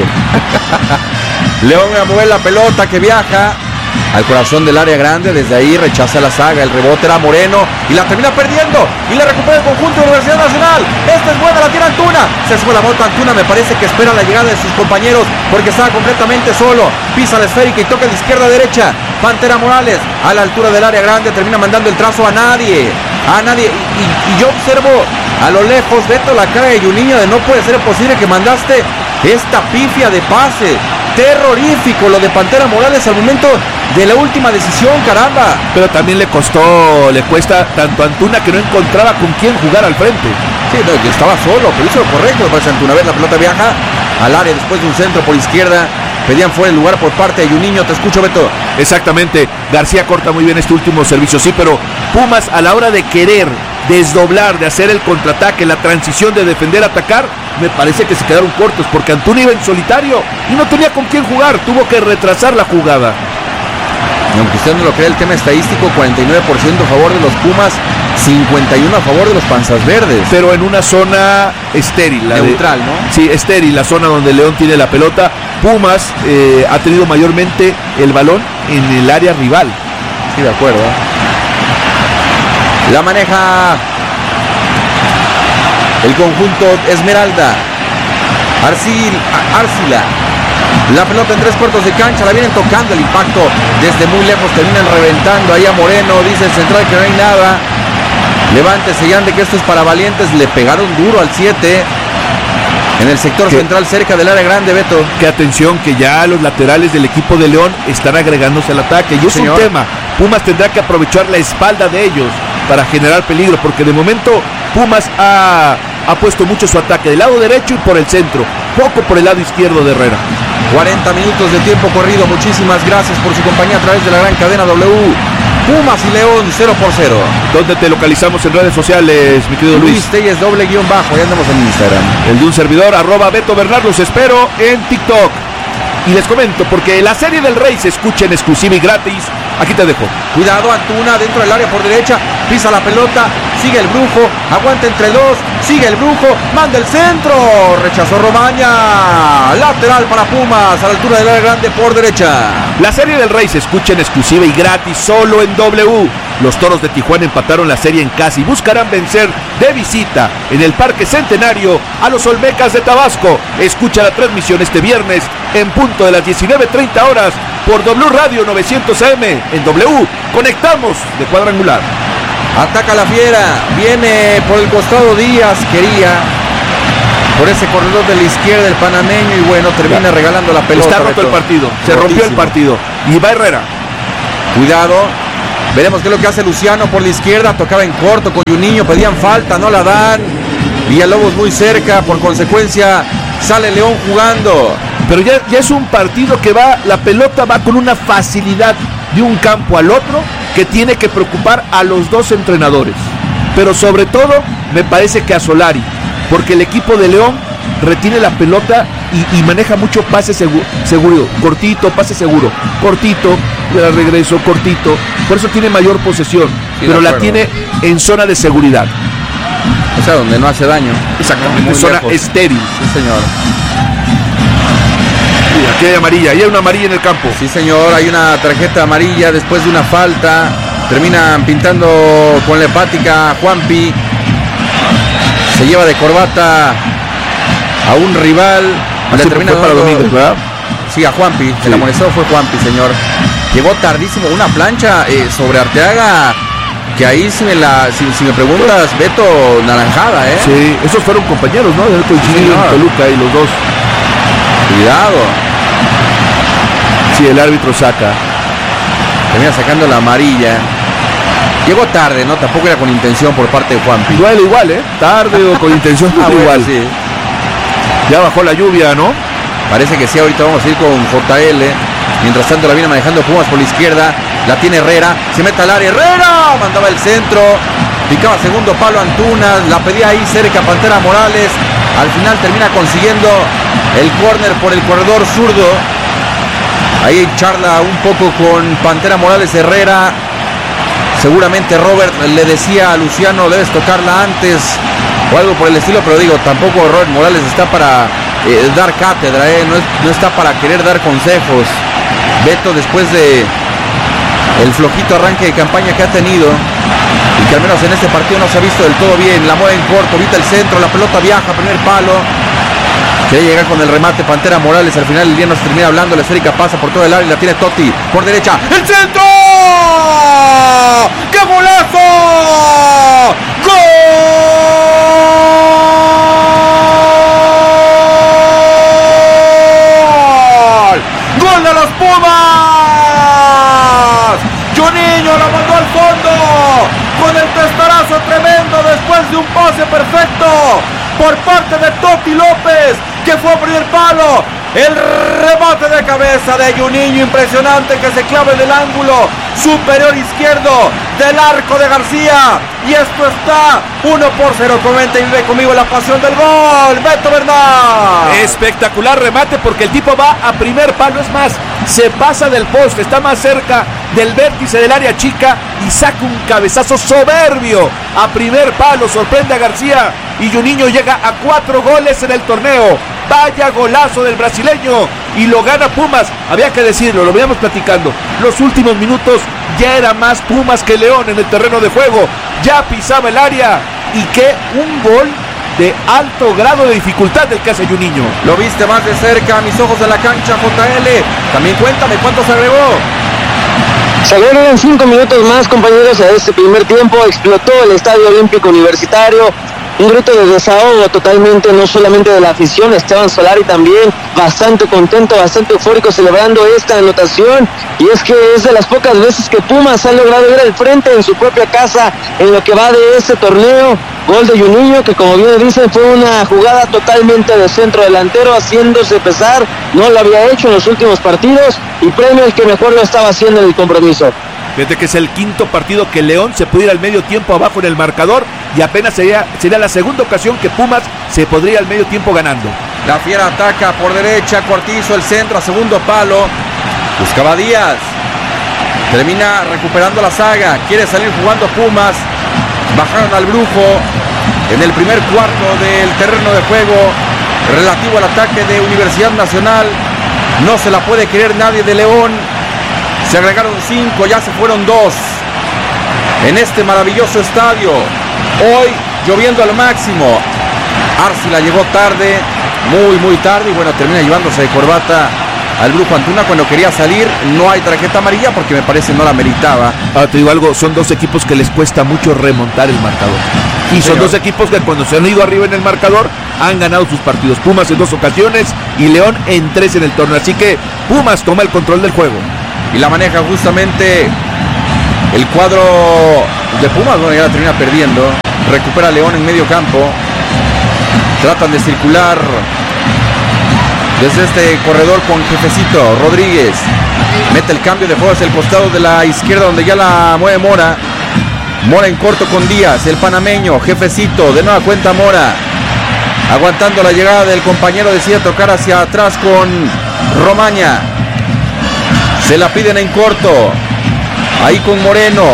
[SPEAKER 2] bien. León va a mover la pelota que viaja al corazón del área grande, desde ahí rechaza la saga, el rebote era Moreno y la termina perdiendo y la recupera el conjunto de la Universidad Nacional. Esta es buena, la tiene Antuna, se sube la moto Antuna, me parece que espera la llegada de sus compañeros porque estaba completamente solo, pisa la esférica y toca de izquierda a derecha. Pantera Morales a la altura del área grande termina mandando el trazo a nadie, a nadie y, y yo observo a lo lejos, Beto, la cara de Juninho de no puede ser posible que mandaste esta pifia de pase. Terrorífico lo de Pantera Morales al momento de la última decisión, caramba.
[SPEAKER 1] Pero también le costó, le cuesta tanto a Antuna que no encontraba con quién jugar al frente.
[SPEAKER 2] Sí, no, estaba solo, pero hizo lo correcto, me parece Antuna. A ver, la pelota viaja al área después de un centro por izquierda. Pedían fuera el lugar por parte de Juninho. Te escucho, Beto.
[SPEAKER 1] Exactamente, García corta muy bien este último servicio, sí, pero Pumas a la hora de querer desdoblar, de hacer el contraataque, la transición de defender, atacar, me parece que se quedaron cortos porque Antuna iba en solitario y no tenía con quién jugar, tuvo que retrasar la jugada.
[SPEAKER 2] Y aunque usted no lo cree, el tema estadístico, cuarenta y nueve por ciento a favor de los Pumas, cincuenta y uno a favor de los Panzas Verdes.
[SPEAKER 1] Pero en una zona estéril. La
[SPEAKER 2] neutral,
[SPEAKER 1] de,
[SPEAKER 2] ¿no?
[SPEAKER 1] Sí, estéril, la zona donde León tiene la pelota. Pumas eh, ha tenido mayormente el balón en el área rival.
[SPEAKER 2] Sí, de acuerdo. La maneja el conjunto Esmeralda. Arcil, Arcila. La pelota en tres cuartos de cancha, la vienen tocando, el impacto desde muy lejos, terminan reventando ahí a Moreno, dice el central que no hay nada. Levántese y ande que esto es para valientes, le pegaron duro al siete en el sector ¿Qué? central cerca del área grande, Beto.
[SPEAKER 1] Que atención, que ya los laterales del equipo de León están agregándose al ataque y es Señor. un tema. Pumas tendrá que aprovechar la espalda de ellos para generar peligro, porque de momento Pumas ha, ha puesto mucho su ataque del lado derecho y por el centro, poco por el lado izquierdo de Herrera.
[SPEAKER 2] cuarenta minutos de tiempo corrido, muchísimas gracias por su compañía a través de la gran cadena W. Pumas y León cero por cero.
[SPEAKER 1] ¿Dónde te localizamos en redes sociales, mi querido Luis?
[SPEAKER 2] Luis Telles doble guión bajo, ya andamos en Instagram.
[SPEAKER 1] El de un servidor, arroba Beto Bernal, los espero en TikTok. Y les comento, porque la serie del Rey se escucha en exclusiva y gratis. Aquí te dejo.
[SPEAKER 2] Cuidado, Antuna dentro del área por derecha, pisa la pelota, sigue el Brujo, aguanta entre dos, sigue el Brujo, manda el centro, rechazó Romaña, lateral para Pumas a la altura del área grande por derecha.
[SPEAKER 1] La serie del Rey se escucha en exclusiva y gratis solo en W. Los Toros de Tijuana empataron la serie en casa y buscarán vencer de visita en el Parque Centenario a los Olmecas de Tabasco. Escucha la transmisión este viernes en punto de las diecinueve treinta horas por W Radio novecientos A M. En W conectamos de cuadrangular.
[SPEAKER 2] Ataca la Fiera. Viene por el costado Díaz. Quería por ese corredor de la izquierda el panameño. Y bueno, termina regalando la pelota.
[SPEAKER 1] Está roto el partido. Se rompió el partido. Y va Herrera.
[SPEAKER 2] Cuidado. Veremos qué es lo que hace Luciano por la izquierda. Tocaba en corto con Juninho. Pedían falta. No la dan. Villalobos muy cerca. Por consecuencia sale León jugando.
[SPEAKER 1] Pero ya, ya es un partido que va, la pelota va con una facilidad de un campo al otro que tiene que preocupar a los dos entrenadores. Pero sobre todo me parece que a Solari, porque el equipo de León retiene la pelota y, y maneja mucho pase seguro, seguro, cortito, pase seguro, cortito, la regreso, cortito. Por eso tiene mayor posesión, sí, pero la tiene en zona de seguridad.
[SPEAKER 2] O sea, donde no hace daño.
[SPEAKER 1] Exactamente, zona lejos. Estéril.
[SPEAKER 2] Sí, señor.
[SPEAKER 1] Aquí hay amarilla, ahí hay una amarilla en el campo.
[SPEAKER 2] Sí, señor, hay una tarjeta amarilla después de una falta. Terminan pintando con la hepática Juanpi. Se lleva de corbata a un rival.
[SPEAKER 1] Le termina para Domínguez, ¿verdad?
[SPEAKER 2] Sí, a Juanpi. Sí. El amonestado fue Juanpi, señor. Llegó tardísimo, una plancha eh, sobre Arteaga. Que ahí si me, la, si, si me preguntas, Beto, naranjada, ¿eh?
[SPEAKER 1] Sí, esos fueron compañeros, ¿no? De coincidir en Toluca y los dos.
[SPEAKER 2] Cuidado.
[SPEAKER 1] Sí, el árbitro saca.
[SPEAKER 2] Termina sacando la amarilla. Llegó tarde, ¿no? Tampoco era con intención por parte de Juanpi.
[SPEAKER 1] Igual, igual, ¿eh? Tarde o con intención, ah, bueno, igual. Sí. Ya bajó la lluvia, ¿no?
[SPEAKER 2] Parece que sí, ahorita vamos a ir con J L. Mientras tanto la viene manejando Pumas por la izquierda. La tiene Herrera, se mete al área. ¡Herrera! Mandaba el centro. Picaba segundo palo Antunas. La pedía ahí cerca Pantera Morales. Al final termina consiguiendo el córner por el corredor zurdo. Ahí charla un poco con Pantera Morales Herrera. Seguramente Robert le decía a Luciano, debes tocarla antes o algo por el estilo, pero digo, tampoco Robert Morales está para eh, dar cátedra, eh, no, es, no está para querer dar consejos. Beto, después de el flojito arranque de campaña que ha tenido y que al menos en este partido no se ha visto del todo bien, la mueve en corto, evita el centro, la pelota viaja, primer palo. Quiere llegar con el remate Pantera Morales, al final el día no se termina hablando, la esférica pasa por todo el área y la tiene Totti por derecha. ¡El centro! ¡Qué golazo! ¡Gol! ¡Gol de los Pumas! Juninho la mandó al fondo con el testarazo tremendo después de un pase perfecto por parte de Totti López, que fue a primer palo. El remate de cabeza de Juninho, impresionante, que se clava en el ángulo superior izquierdo del arco de García. Y esto está uno por cero. Comenta y vive conmigo la pasión del gol. Beto Bernal.
[SPEAKER 1] Espectacular remate porque el tipo va a primer palo. Es más, se pasa del poste, está más cerca del vértice del área chica y saca un cabezazo soberbio a primer palo. Sorprende a García y Juninho llega a cuatro goles en el torneo. Vaya golazo del brasileño y lo gana Pumas. Había que decirlo, lo veníamos platicando. Los últimos minutos ya era más Pumas que León en el terreno de juego. Ya pisaba el área y que un gol de alto grado de dificultad del que hace Juninho.
[SPEAKER 2] Lo viste más de cerca, mis ojos de la cancha, J L. También cuéntame cuánto se agregó.
[SPEAKER 3] Se agregan cinco minutos más, compañeros, a este primer tiempo. Explotó el Estadio Olímpico Universitario. Un grito de desahogo totalmente, no solamente de la afición. Esteban Solari también bastante contento, bastante eufórico celebrando esta anotación. Y es que es de las pocas veces que Pumas ha logrado ir al frente en su propia casa en lo que va de este torneo. Gol de Juninho, que como bien dicen fue una jugada totalmente de centro delantero, haciéndose pesar. No lo había hecho en los últimos partidos y premio el que mejor lo estaba haciendo en el compromiso.
[SPEAKER 1] Fíjate que es el quinto partido que León se puede ir al medio tiempo abajo en el marcador y apenas sería, sería la segunda ocasión que Pumas se podría al medio tiempo ganando.
[SPEAKER 2] La Fiera ataca por derecha, Cortizo, el centro a segundo palo. Buscaba Díaz. Termina recuperando la saga. Quiere salir jugando Pumas. Bajaron al Brujo en el primer cuarto del terreno de juego relativo al ataque de Universidad Nacional. No se la puede creer nadie de León. Se agregaron cinco, ya se fueron dos en este maravilloso estadio. Hoy lloviendo al máximo. Arcila llegó tarde, muy muy tarde, y bueno, termina llevándose de corbata al Brujo Antuna cuando quería salir. No hay tarjeta amarilla porque me parece no la meritaba.
[SPEAKER 1] Ah, te digo algo, son dos equipos que les cuesta mucho remontar el marcador. Y son
[SPEAKER 2] Señor.
[SPEAKER 1] dos equipos que cuando se han ido arriba en el marcador han ganado sus partidos. Pumas en dos ocasiones y León en tres en el torneo. Así que Pumas toma el control del juego.
[SPEAKER 2] Y la maneja justamente el cuadro de Pumas. Bueno, ya la termina perdiendo. Recupera León en medio campo. Tratan de circular desde este corredor con Jefecito Rodríguez. Mete el cambio de juego hacia el costado de la izquierda donde ya la mueve Mora. Mora en corto con Díaz, el panameño. Jefecito, de nueva cuenta Mora. Aguantando la llegada del compañero, decide tocar hacia atrás con Romaña. Se la piden en corto. Ahí con Moreno.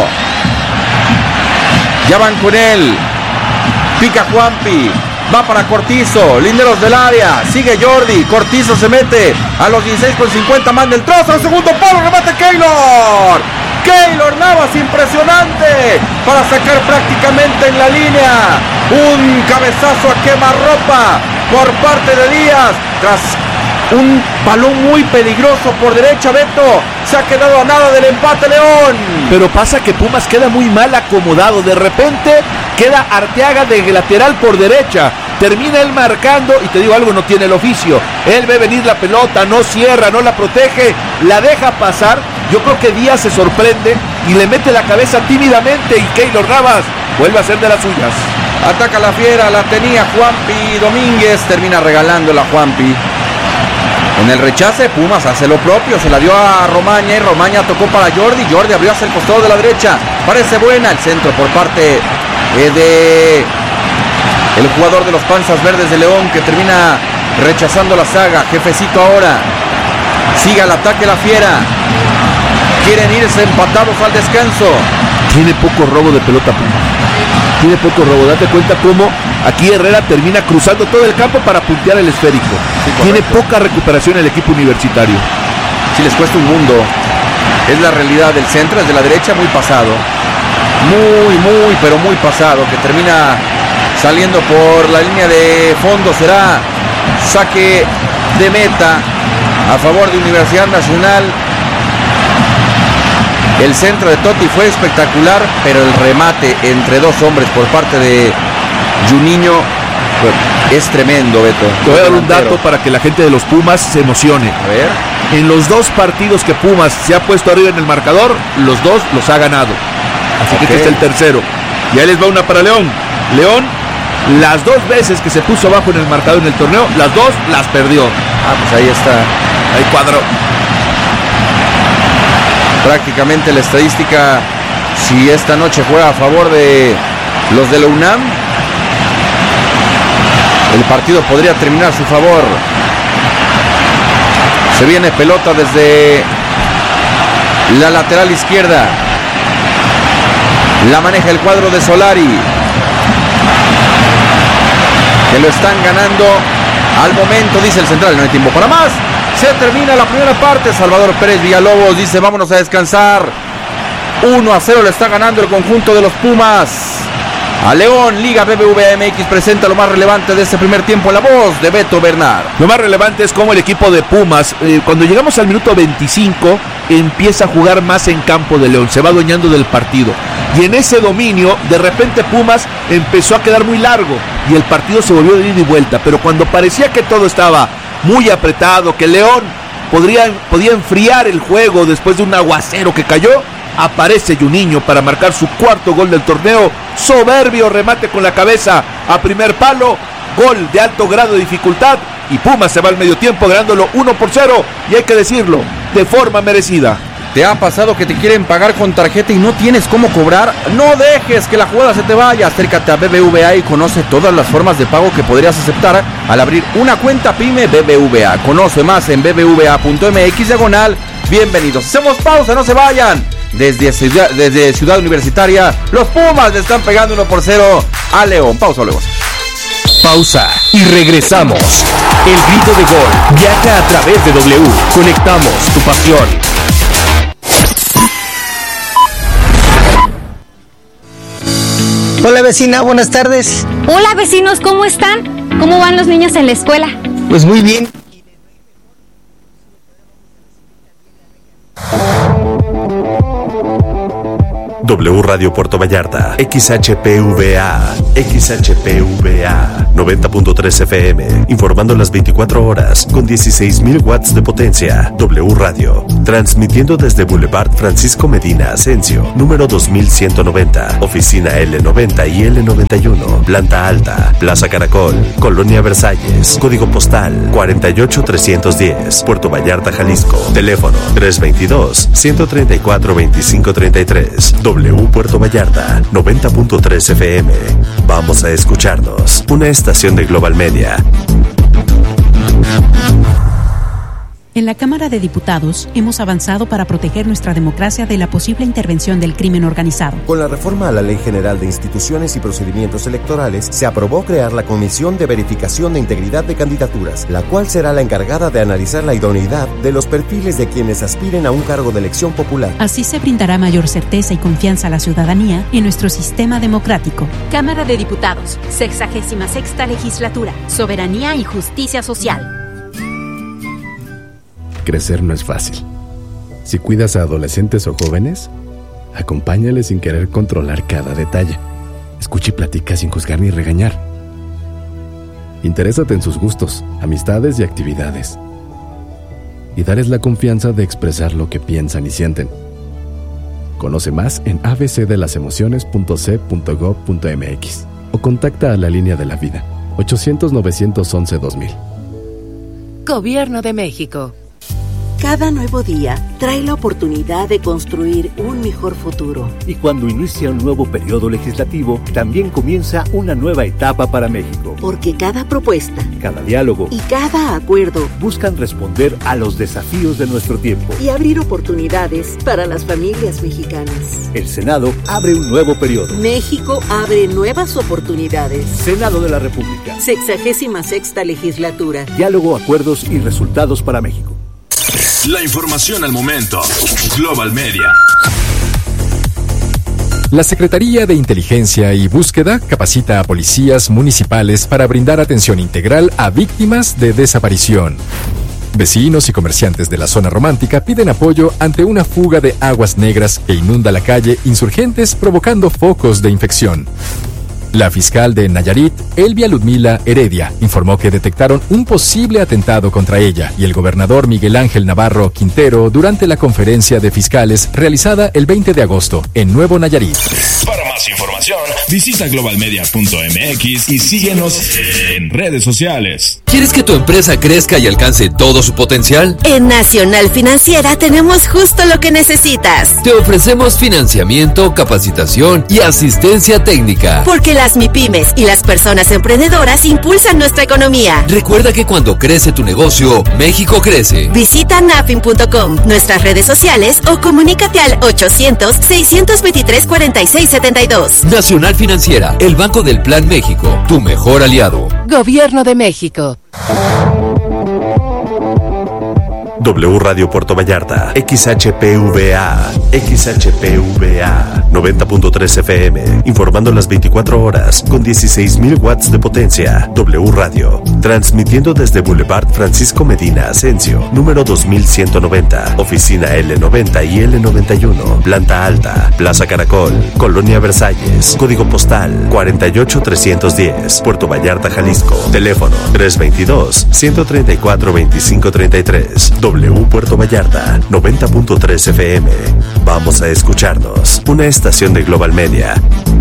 [SPEAKER 2] Ya van con él. Pica Juanpi. Va para Cortizo, linderos del área, sigue Jordi, Cortizo se mete a los dieciséis con cincuenta, manda el trozo, al segundo palo, remate Keylor. Keylor Navas, impresionante, para sacar prácticamente en la línea. Un cabezazo a quemarropa por parte de Díaz, tras un balón muy peligroso por derecha. Beto, se ha quedado a nada del empate León.
[SPEAKER 1] Pero pasa que Pumas queda muy mal acomodado. De repente queda Arteaga de lateral por derecha. Termina él marcando y te digo algo, no tiene el oficio. Él ve venir la pelota, no cierra, no la protege, la deja pasar. Yo creo que Díaz se sorprende y le mete la cabeza tímidamente y Keylor Navas vuelve a ser de las suyas.
[SPEAKER 2] Ataca la fiera, la tenía Juanpi Domínguez, termina regalándola Juanpi. En el rechace, Pumas hace lo propio, se la dio a Romaña y Romaña tocó para Jordi. Jordi abrió hacia el costado de la derecha, parece buena el centro por parte eh, de el jugador de los Panzas Verdes de León, que termina rechazando la saga. Jefecito ahora, sigue al ataque la fiera, quieren irse empatados al descanso.
[SPEAKER 1] Tiene poco robo de pelota Pumas, tiene poco robo, date cuenta cómo aquí Herrera termina cruzando todo el campo para puntear el esférico.
[SPEAKER 2] Sí,
[SPEAKER 1] tiene poca recuperación el equipo universitario.
[SPEAKER 2] Si les cuesta un mundo, es la realidad del centro, es de la derecha muy pasado, muy, muy, pero muy pasado, que termina saliendo por la línea de fondo. Será saque de meta a favor de Universidad Nacional. El centro de Totti fue espectacular, pero el remate entre dos hombres por parte de Juninho es tremendo, Beto.
[SPEAKER 1] Te voy a dar un dato para que la gente de los Pumas se emocione.
[SPEAKER 2] A ver.
[SPEAKER 1] En los dos partidos que Pumas se ha puesto arriba en el marcador, los dos los ha ganado. Así
[SPEAKER 2] Okay.
[SPEAKER 1] que este es el tercero. Y ahí les va una para León. León, las dos veces que se puso abajo en el marcador en el torneo, las dos las perdió.
[SPEAKER 2] Ah, pues ahí está.
[SPEAKER 1] Ahí cuadró.
[SPEAKER 2] Prácticamente la estadística, si esta noche juega a favor de los de la UNAM, el partido podría terminar a su favor. Se viene pelota desde la lateral izquierda. La maneja el cuadro de Solari, que lo están ganando al momento, dice el central. No hay tiempo para más. Se termina la primera parte. Salvador Pérez Villalobos dice: vámonos a descansar. uno a cero le está ganando el conjunto de los Pumas a León. Liga B B V A M X presenta lo más relevante de este primer tiempo en la voz de Beto Bernard.
[SPEAKER 1] Lo más relevante es cómo el equipo de Pumas, eh, cuando llegamos al minuto veinticinco, empieza a jugar más en campo de León, se va adueñando del partido. Y en ese dominio, de repente Pumas empezó a quedar muy largo y el partido se volvió de ida y vuelta. Pero cuando parecía que todo estaba muy apretado, que León podría, podía enfriar el juego después de un aguacero que cayó, aparece Juninho para marcar su cuarto gol del torneo. Soberbio remate con la cabeza a primer palo, gol de alto grado de dificultad, y Pumas se va al medio tiempo ganándolo uno por cero, y hay que decirlo, de forma merecida.
[SPEAKER 2] ¿Te ha pasado que te quieren pagar con tarjeta y no tienes cómo cobrar? No dejes que la jugada se te vaya. Acércate a B B V A y conoce todas las formas de pago que podrías aceptar al abrir una cuenta PYME B B V A. Conoce más en b b v a punto m x diagonal. Bienvenidos. Hacemos pausa, no se vayan. Desde Ciudad, desde Ciudad Universitaria, los Pumas le están pegando uno por cero a León. Pausa luego.
[SPEAKER 4] Pausa y regresamos. El grito de gol viaja a través de W. Conectamos tu pasión.
[SPEAKER 5] Hola vecina, buenas tardes.
[SPEAKER 6] Hola vecinos, ¿cómo están? ¿Cómo van los niños en la escuela?
[SPEAKER 5] Pues muy bien. Radio Puerto Vallarta, X H P V A, X H P V A, noventa punto tres F M, informando las veinticuatro horas con dieciséis mil watts de potencia. W Radio, transmitiendo desde Boulevard Francisco Medina Asensio, número dos mil ciento noventa, oficina L noventa y L noventa y uno, planta alta, Plaza Caracol, Colonia Versalles, código postal cuarenta y ocho trescientos diez, Puerto Vallarta, Jalisco, teléfono tres veintidós, ciento treinta y cuatro, veinticinco treinta y tres. W Puerto Vallarta, noventa punto tres F M. Vamos a escucharnos. Una estación de Global Media.
[SPEAKER 6] En la Cámara de Diputados hemos avanzado para proteger nuestra democracia de la posible intervención del crimen organizado.
[SPEAKER 7] Con la reforma a la Ley General de Instituciones y Procedimientos Electorales, se aprobó crear la Comisión de Verificación de Integridad de Candidaturas, la cual será la encargada de analizar la idoneidad de los perfiles de quienes aspiren a un cargo de elección popular.
[SPEAKER 6] Así se brindará mayor certeza y confianza a la ciudadanía en nuestro sistema democrático.
[SPEAKER 8] Cámara de Diputados, sexagésima sexta legislatura, soberanía y justicia social.
[SPEAKER 9] Crecer no es fácil. Si cuidas a adolescentes o jóvenes, acompáñales sin querer controlar cada detalle. Escucha y platica sin juzgar ni regañar. Interésate en sus gustos, amistades y actividades. Y dales la confianza de expresar lo que piensan y sienten. Conoce más en a b c de las emociones punto c punto gob punto m x o contacta a la Línea de la Vida, ochocientos, novecientos once, dos mil.
[SPEAKER 10] Gobierno de México.
[SPEAKER 11] Cada nuevo día trae la oportunidad de construir un mejor futuro.
[SPEAKER 12] Y cuando inicia un nuevo periodo legislativo, también comienza una nueva etapa para México.
[SPEAKER 11] Porque cada propuesta,
[SPEAKER 12] cada diálogo
[SPEAKER 11] y cada acuerdo
[SPEAKER 12] buscan responder a los desafíos de nuestro tiempo
[SPEAKER 11] y abrir oportunidades para las familias mexicanas.
[SPEAKER 12] El Senado abre un nuevo periodo.
[SPEAKER 11] México abre nuevas oportunidades.
[SPEAKER 12] Senado de la República.
[SPEAKER 11] Sexagésima sexta legislatura.
[SPEAKER 12] Diálogo, acuerdos y resultados para México.
[SPEAKER 13] La información al momento. Global Media.
[SPEAKER 4] La Secretaría de Inteligencia y Búsqueda capacita a policías municipales para brindar atención integral a víctimas de desaparición. Vecinos y comerciantes de la zona romántica piden apoyo ante una fuga de aguas negras que inunda la calle Insurgentes, provocando focos de infección. La fiscal de Nayarit, Elvia Ludmila Heredia, informó que detectaron un posible atentado contra ella y el gobernador Miguel Ángel Navarro Quintero durante la conferencia de fiscales realizada el veinte de agosto en Nuevo Nayarit.
[SPEAKER 13] Para más información, visita global media punto m x y síguenos en redes sociales.
[SPEAKER 14] ¿Quieres que tu empresa crezca y alcance todo su potencial?
[SPEAKER 10] En Nacional Financiera tenemos justo lo que necesitas.
[SPEAKER 14] Te ofrecemos financiamiento, capacitación y asistencia técnica.
[SPEAKER 10] Porque las MIPYMES y las personas emprendedoras impulsan nuestra economía.
[SPEAKER 14] Recuerda que cuando crece tu negocio, México crece.
[SPEAKER 10] Visita nafin punto com, nuestras redes sociales o comunícate al ochocientos, seiscientos veintitrés, cuarenta y seis setenta y dos.
[SPEAKER 14] Nacional Financiera, el Banco del Plan México, tu mejor aliado.
[SPEAKER 10] Gobierno de México.
[SPEAKER 5] W Radio Puerto Vallarta, X H P V A, X H P V A, noventa punto tres F M, informando las veinticuatro horas con dieciséis mil watts de potencia. W Radio, transmitiendo desde Boulevard Francisco Medina Asensio, número dos mil ciento noventa, oficina L noventa y L noventa y uno, planta alta, Plaza Caracol, Colonia Versalles, código postal cuarenta y ocho trescientos diez, Puerto Vallarta, Jalisco, teléfono tres veintidós, ciento treinta y cuatro, veinticinco treinta y tres. W Puerto Vallarta, noventa punto tres F M. Vamos a escucharnos. Una estación de Global Media.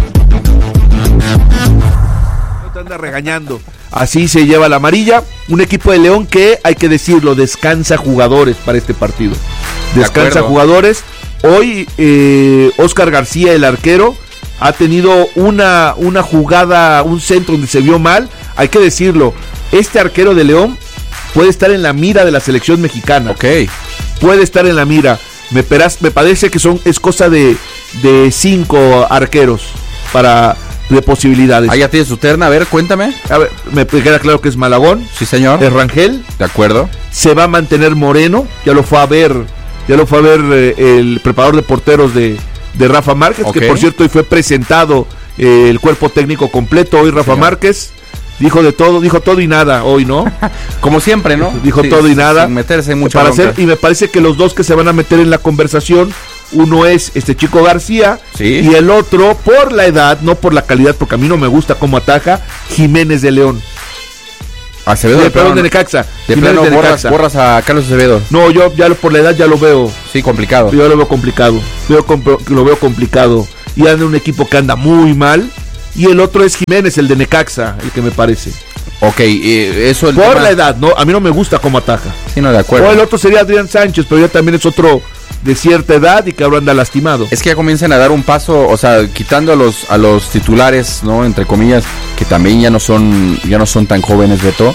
[SPEAKER 1] No te anda regañando. Así se lleva la amarilla. Un equipo de León que, hay que decirlo, descansa jugadores para este partido. Descansa jugadores. Hoy eh, Oscar García, el arquero, ha tenido una, una jugada, un centro donde se vio mal. Hay que decirlo, este arquero de León puede estar en la mira de la selección mexicana.
[SPEAKER 2] Ok.
[SPEAKER 1] Puede estar en la mira. Me, peras, me parece que son es cosa de, de cinco arqueros para de posibilidades.
[SPEAKER 2] Ahí ya tiene su terna. A ver, cuéntame.
[SPEAKER 1] A ver, me queda claro que es Malagón.
[SPEAKER 2] Sí, señor.
[SPEAKER 1] Es Rangel.
[SPEAKER 2] De acuerdo.
[SPEAKER 1] Se va a mantener Moreno. Ya lo fue a ver. Ya lo fue a ver eh, el preparador de porteros de, de Rafa Márquez. Okay. Que por cierto hoy fue presentado eh, el cuerpo técnico completo. Hoy Rafa señor. Márquez. Dijo de todo, dijo todo y nada hoy, ¿no?
[SPEAKER 2] Como siempre, ¿no?
[SPEAKER 1] Dijo sí, todo y nada.
[SPEAKER 2] Sin meterse en mucho
[SPEAKER 1] para hacer, y me parece que los dos que se van a meter en la conversación Uno es este Chico García,
[SPEAKER 2] sí,
[SPEAKER 1] y el otro, por la edad, no por la calidad, porque a mí no me gusta cómo ataja, Jiménez de León.
[SPEAKER 2] Acevedo,
[SPEAKER 1] de, perdón, de Necaxa.
[SPEAKER 2] De plano de borras, Necaxa. borras a Carlos Acevedo.
[SPEAKER 1] No, yo ya por la edad ya lo veo.
[SPEAKER 2] Sí, complicado.
[SPEAKER 1] Yo lo veo complicado. Veo compl- lo veo complicado. Y anda un equipo que anda muy mal. Y el otro es Jiménez, el de Necaxa, el que me parece.
[SPEAKER 2] Ok, eh, eso... El
[SPEAKER 1] por
[SPEAKER 2] tema...
[SPEAKER 1] la edad, no, a mí no me gusta cómo ataja.
[SPEAKER 2] Sí, no, de acuerdo.
[SPEAKER 1] O el otro sería Adrián Sánchez, pero ya también es otro de cierta edad y que ahora anda lastimado.
[SPEAKER 2] Es que ya comienzan a dar un paso, o sea, quitando a los a los titulares, ¿no? Entre comillas, que también ya no son ya no son tan jóvenes, Beto.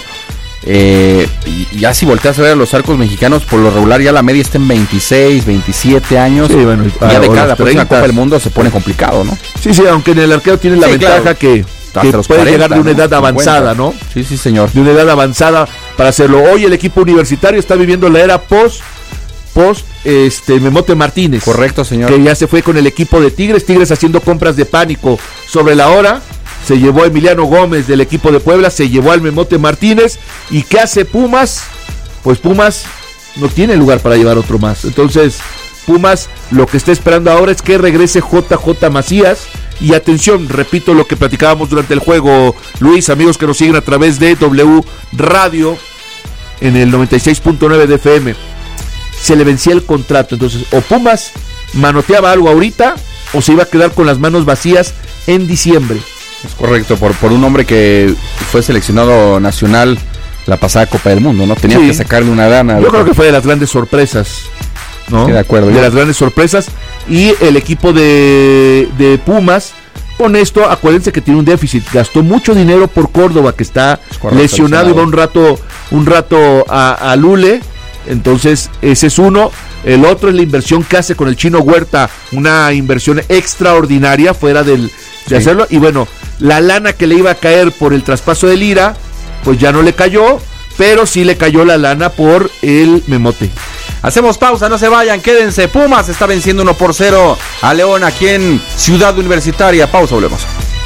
[SPEAKER 2] Eh, y ya si volteas a ver a los arcos mexicanos, por lo regular ya la media está en veintiséis, veintisiete años.
[SPEAKER 1] Sí, bueno,
[SPEAKER 2] ya de cara a la próxima
[SPEAKER 1] treinta.
[SPEAKER 2] Copa del Mundo se pone complicado, ¿no?
[SPEAKER 1] Sí, sí, aunque en el arqueo tiene la
[SPEAKER 2] sí,
[SPEAKER 1] ventaja
[SPEAKER 2] claro.
[SPEAKER 1] que, que puede
[SPEAKER 2] cuarenta,
[SPEAKER 1] llegar de una edad
[SPEAKER 2] ¿no?
[SPEAKER 1] avanzada, ¿no?
[SPEAKER 2] Sí, sí, señor.
[SPEAKER 1] De una edad avanzada para hacerlo. Hoy el equipo universitario está viviendo la era post post este Memote Martínez.
[SPEAKER 2] Correcto, señor.
[SPEAKER 1] Que ya se fue con el equipo de Tigres, Tigres haciendo compras de pánico sobre la hora. Se llevó a Emiliano Gómez del equipo de Puebla, se llevó al Memote Martínez. ¿Y qué hace Pumas? Pues Pumas no tiene lugar para llevar otro más. Entonces, Pumas lo que está esperando ahora es que regrese J J Macías. Y atención, repito lo que platicábamos durante el juego, Luis, amigos que nos siguen a través de W Radio en el noventa y seis punto nueve de F M. Se le vencía el contrato, entonces o Pumas manoteaba algo ahorita o se iba a quedar con las manos vacías en diciembre.
[SPEAKER 2] Es correcto, por, por un hombre que fue seleccionado nacional la pasada Copa del Mundo, ¿no? Tenía sí. que sacarle una gana.
[SPEAKER 1] Yo creo que fue de las grandes sorpresas, ¿no?
[SPEAKER 2] Sí, de acuerdo.
[SPEAKER 1] De
[SPEAKER 2] ya.
[SPEAKER 1] las grandes sorpresas. Y el equipo de, de Pumas, con esto, acuérdense que tiene un déficit. Gastó mucho dinero por Córdoba, que está correcto, lesionado, y va un rato, un rato a, a Lule. Entonces, ese es uno. El otro es la inversión que hace con el Chino Huerta, una inversión extraordinaria fuera del, de sí. hacerlo. Y bueno, la lana que le iba a caer por el traspaso de Lira, pues ya no le cayó, pero sí le cayó la lana por el Memote.
[SPEAKER 2] Hacemos pausa, no se vayan, quédense. Pumas está venciendo uno por cero a León aquí en Ciudad Universitaria. Pausa, volvemos.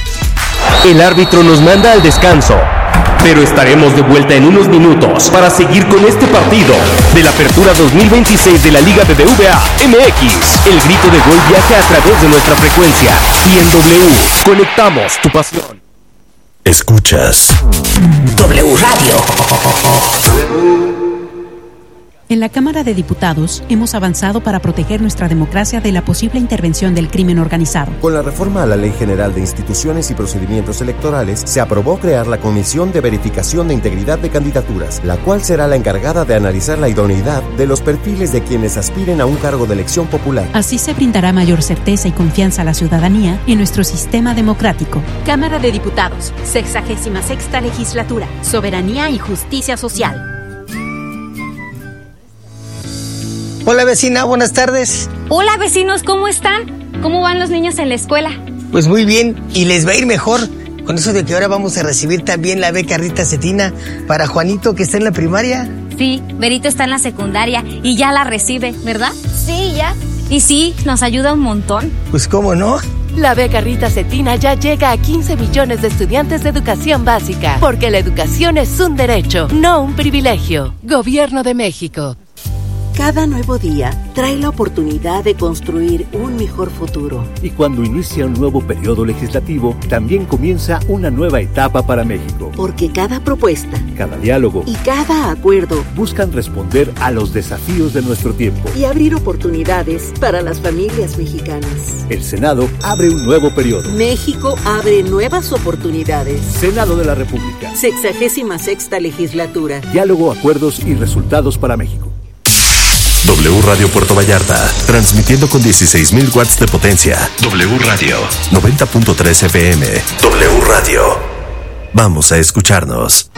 [SPEAKER 15] El árbitro nos manda al descanso, pero estaremos de vuelta en unos minutos para seguir con este partido de la Apertura dos mil veintiséis de la Liga B B V A M X. El grito de gol viaja a través de nuestra frecuencia y en W conectamos tu pasión.
[SPEAKER 5] Escuchas
[SPEAKER 10] W Radio.
[SPEAKER 6] En la Cámara de Diputados hemos avanzado para proteger nuestra democracia de la posible intervención del crimen organizado.
[SPEAKER 7] Con la reforma a la Ley General de Instituciones y Procedimientos Electorales, se aprobó crear la Comisión de Verificación de Integridad de Candidaturas, la cual será la encargada de analizar la idoneidad de los perfiles de quienes aspiren a un cargo de elección popular.
[SPEAKER 6] Así se brindará mayor certeza y confianza a la ciudadanía en nuestro sistema democrático.
[SPEAKER 8] Cámara de Diputados, sexagésima sexta legislatura, soberanía y justicia social.
[SPEAKER 16] Hola vecina, buenas tardes.
[SPEAKER 17] Hola vecinos, ¿cómo están? ¿Cómo van los niños en la escuela?
[SPEAKER 16] Pues muy bien, y les va a ir mejor con eso de que ahora vamos a recibir también la beca Rita Cetina para Juanito, que está en la primaria.
[SPEAKER 17] Sí, Berito está en la secundaria y ya la recibe, ¿verdad?
[SPEAKER 18] Sí, ya.
[SPEAKER 17] Y sí, nos ayuda un montón.
[SPEAKER 16] Pues cómo no.
[SPEAKER 18] La beca Rita Cetina ya llega a quince millones de estudiantes de educación básica, porque la educación es un derecho, no un privilegio. Gobierno de México.
[SPEAKER 11] Cada nuevo día trae la oportunidad de construir un mejor futuro.
[SPEAKER 12] Y cuando inicia un nuevo periodo legislativo, también comienza una nueva etapa para México.
[SPEAKER 11] Porque cada propuesta,
[SPEAKER 12] cada diálogo
[SPEAKER 11] y cada acuerdo
[SPEAKER 12] buscan responder a los desafíos de nuestro tiempo
[SPEAKER 11] y abrir oportunidades para las familias mexicanas.
[SPEAKER 12] El Senado abre un nuevo periodo.
[SPEAKER 11] México abre nuevas oportunidades.
[SPEAKER 12] Senado de la República.
[SPEAKER 11] Sexagésima sexta legislatura.
[SPEAKER 12] Diálogo, acuerdos y resultados para México.
[SPEAKER 5] W Radio Puerto Vallarta, transmitiendo con dieciséis mil watts de potencia. W Radio, noventa punto tres F M. W Radio. Vamos a escucharnos.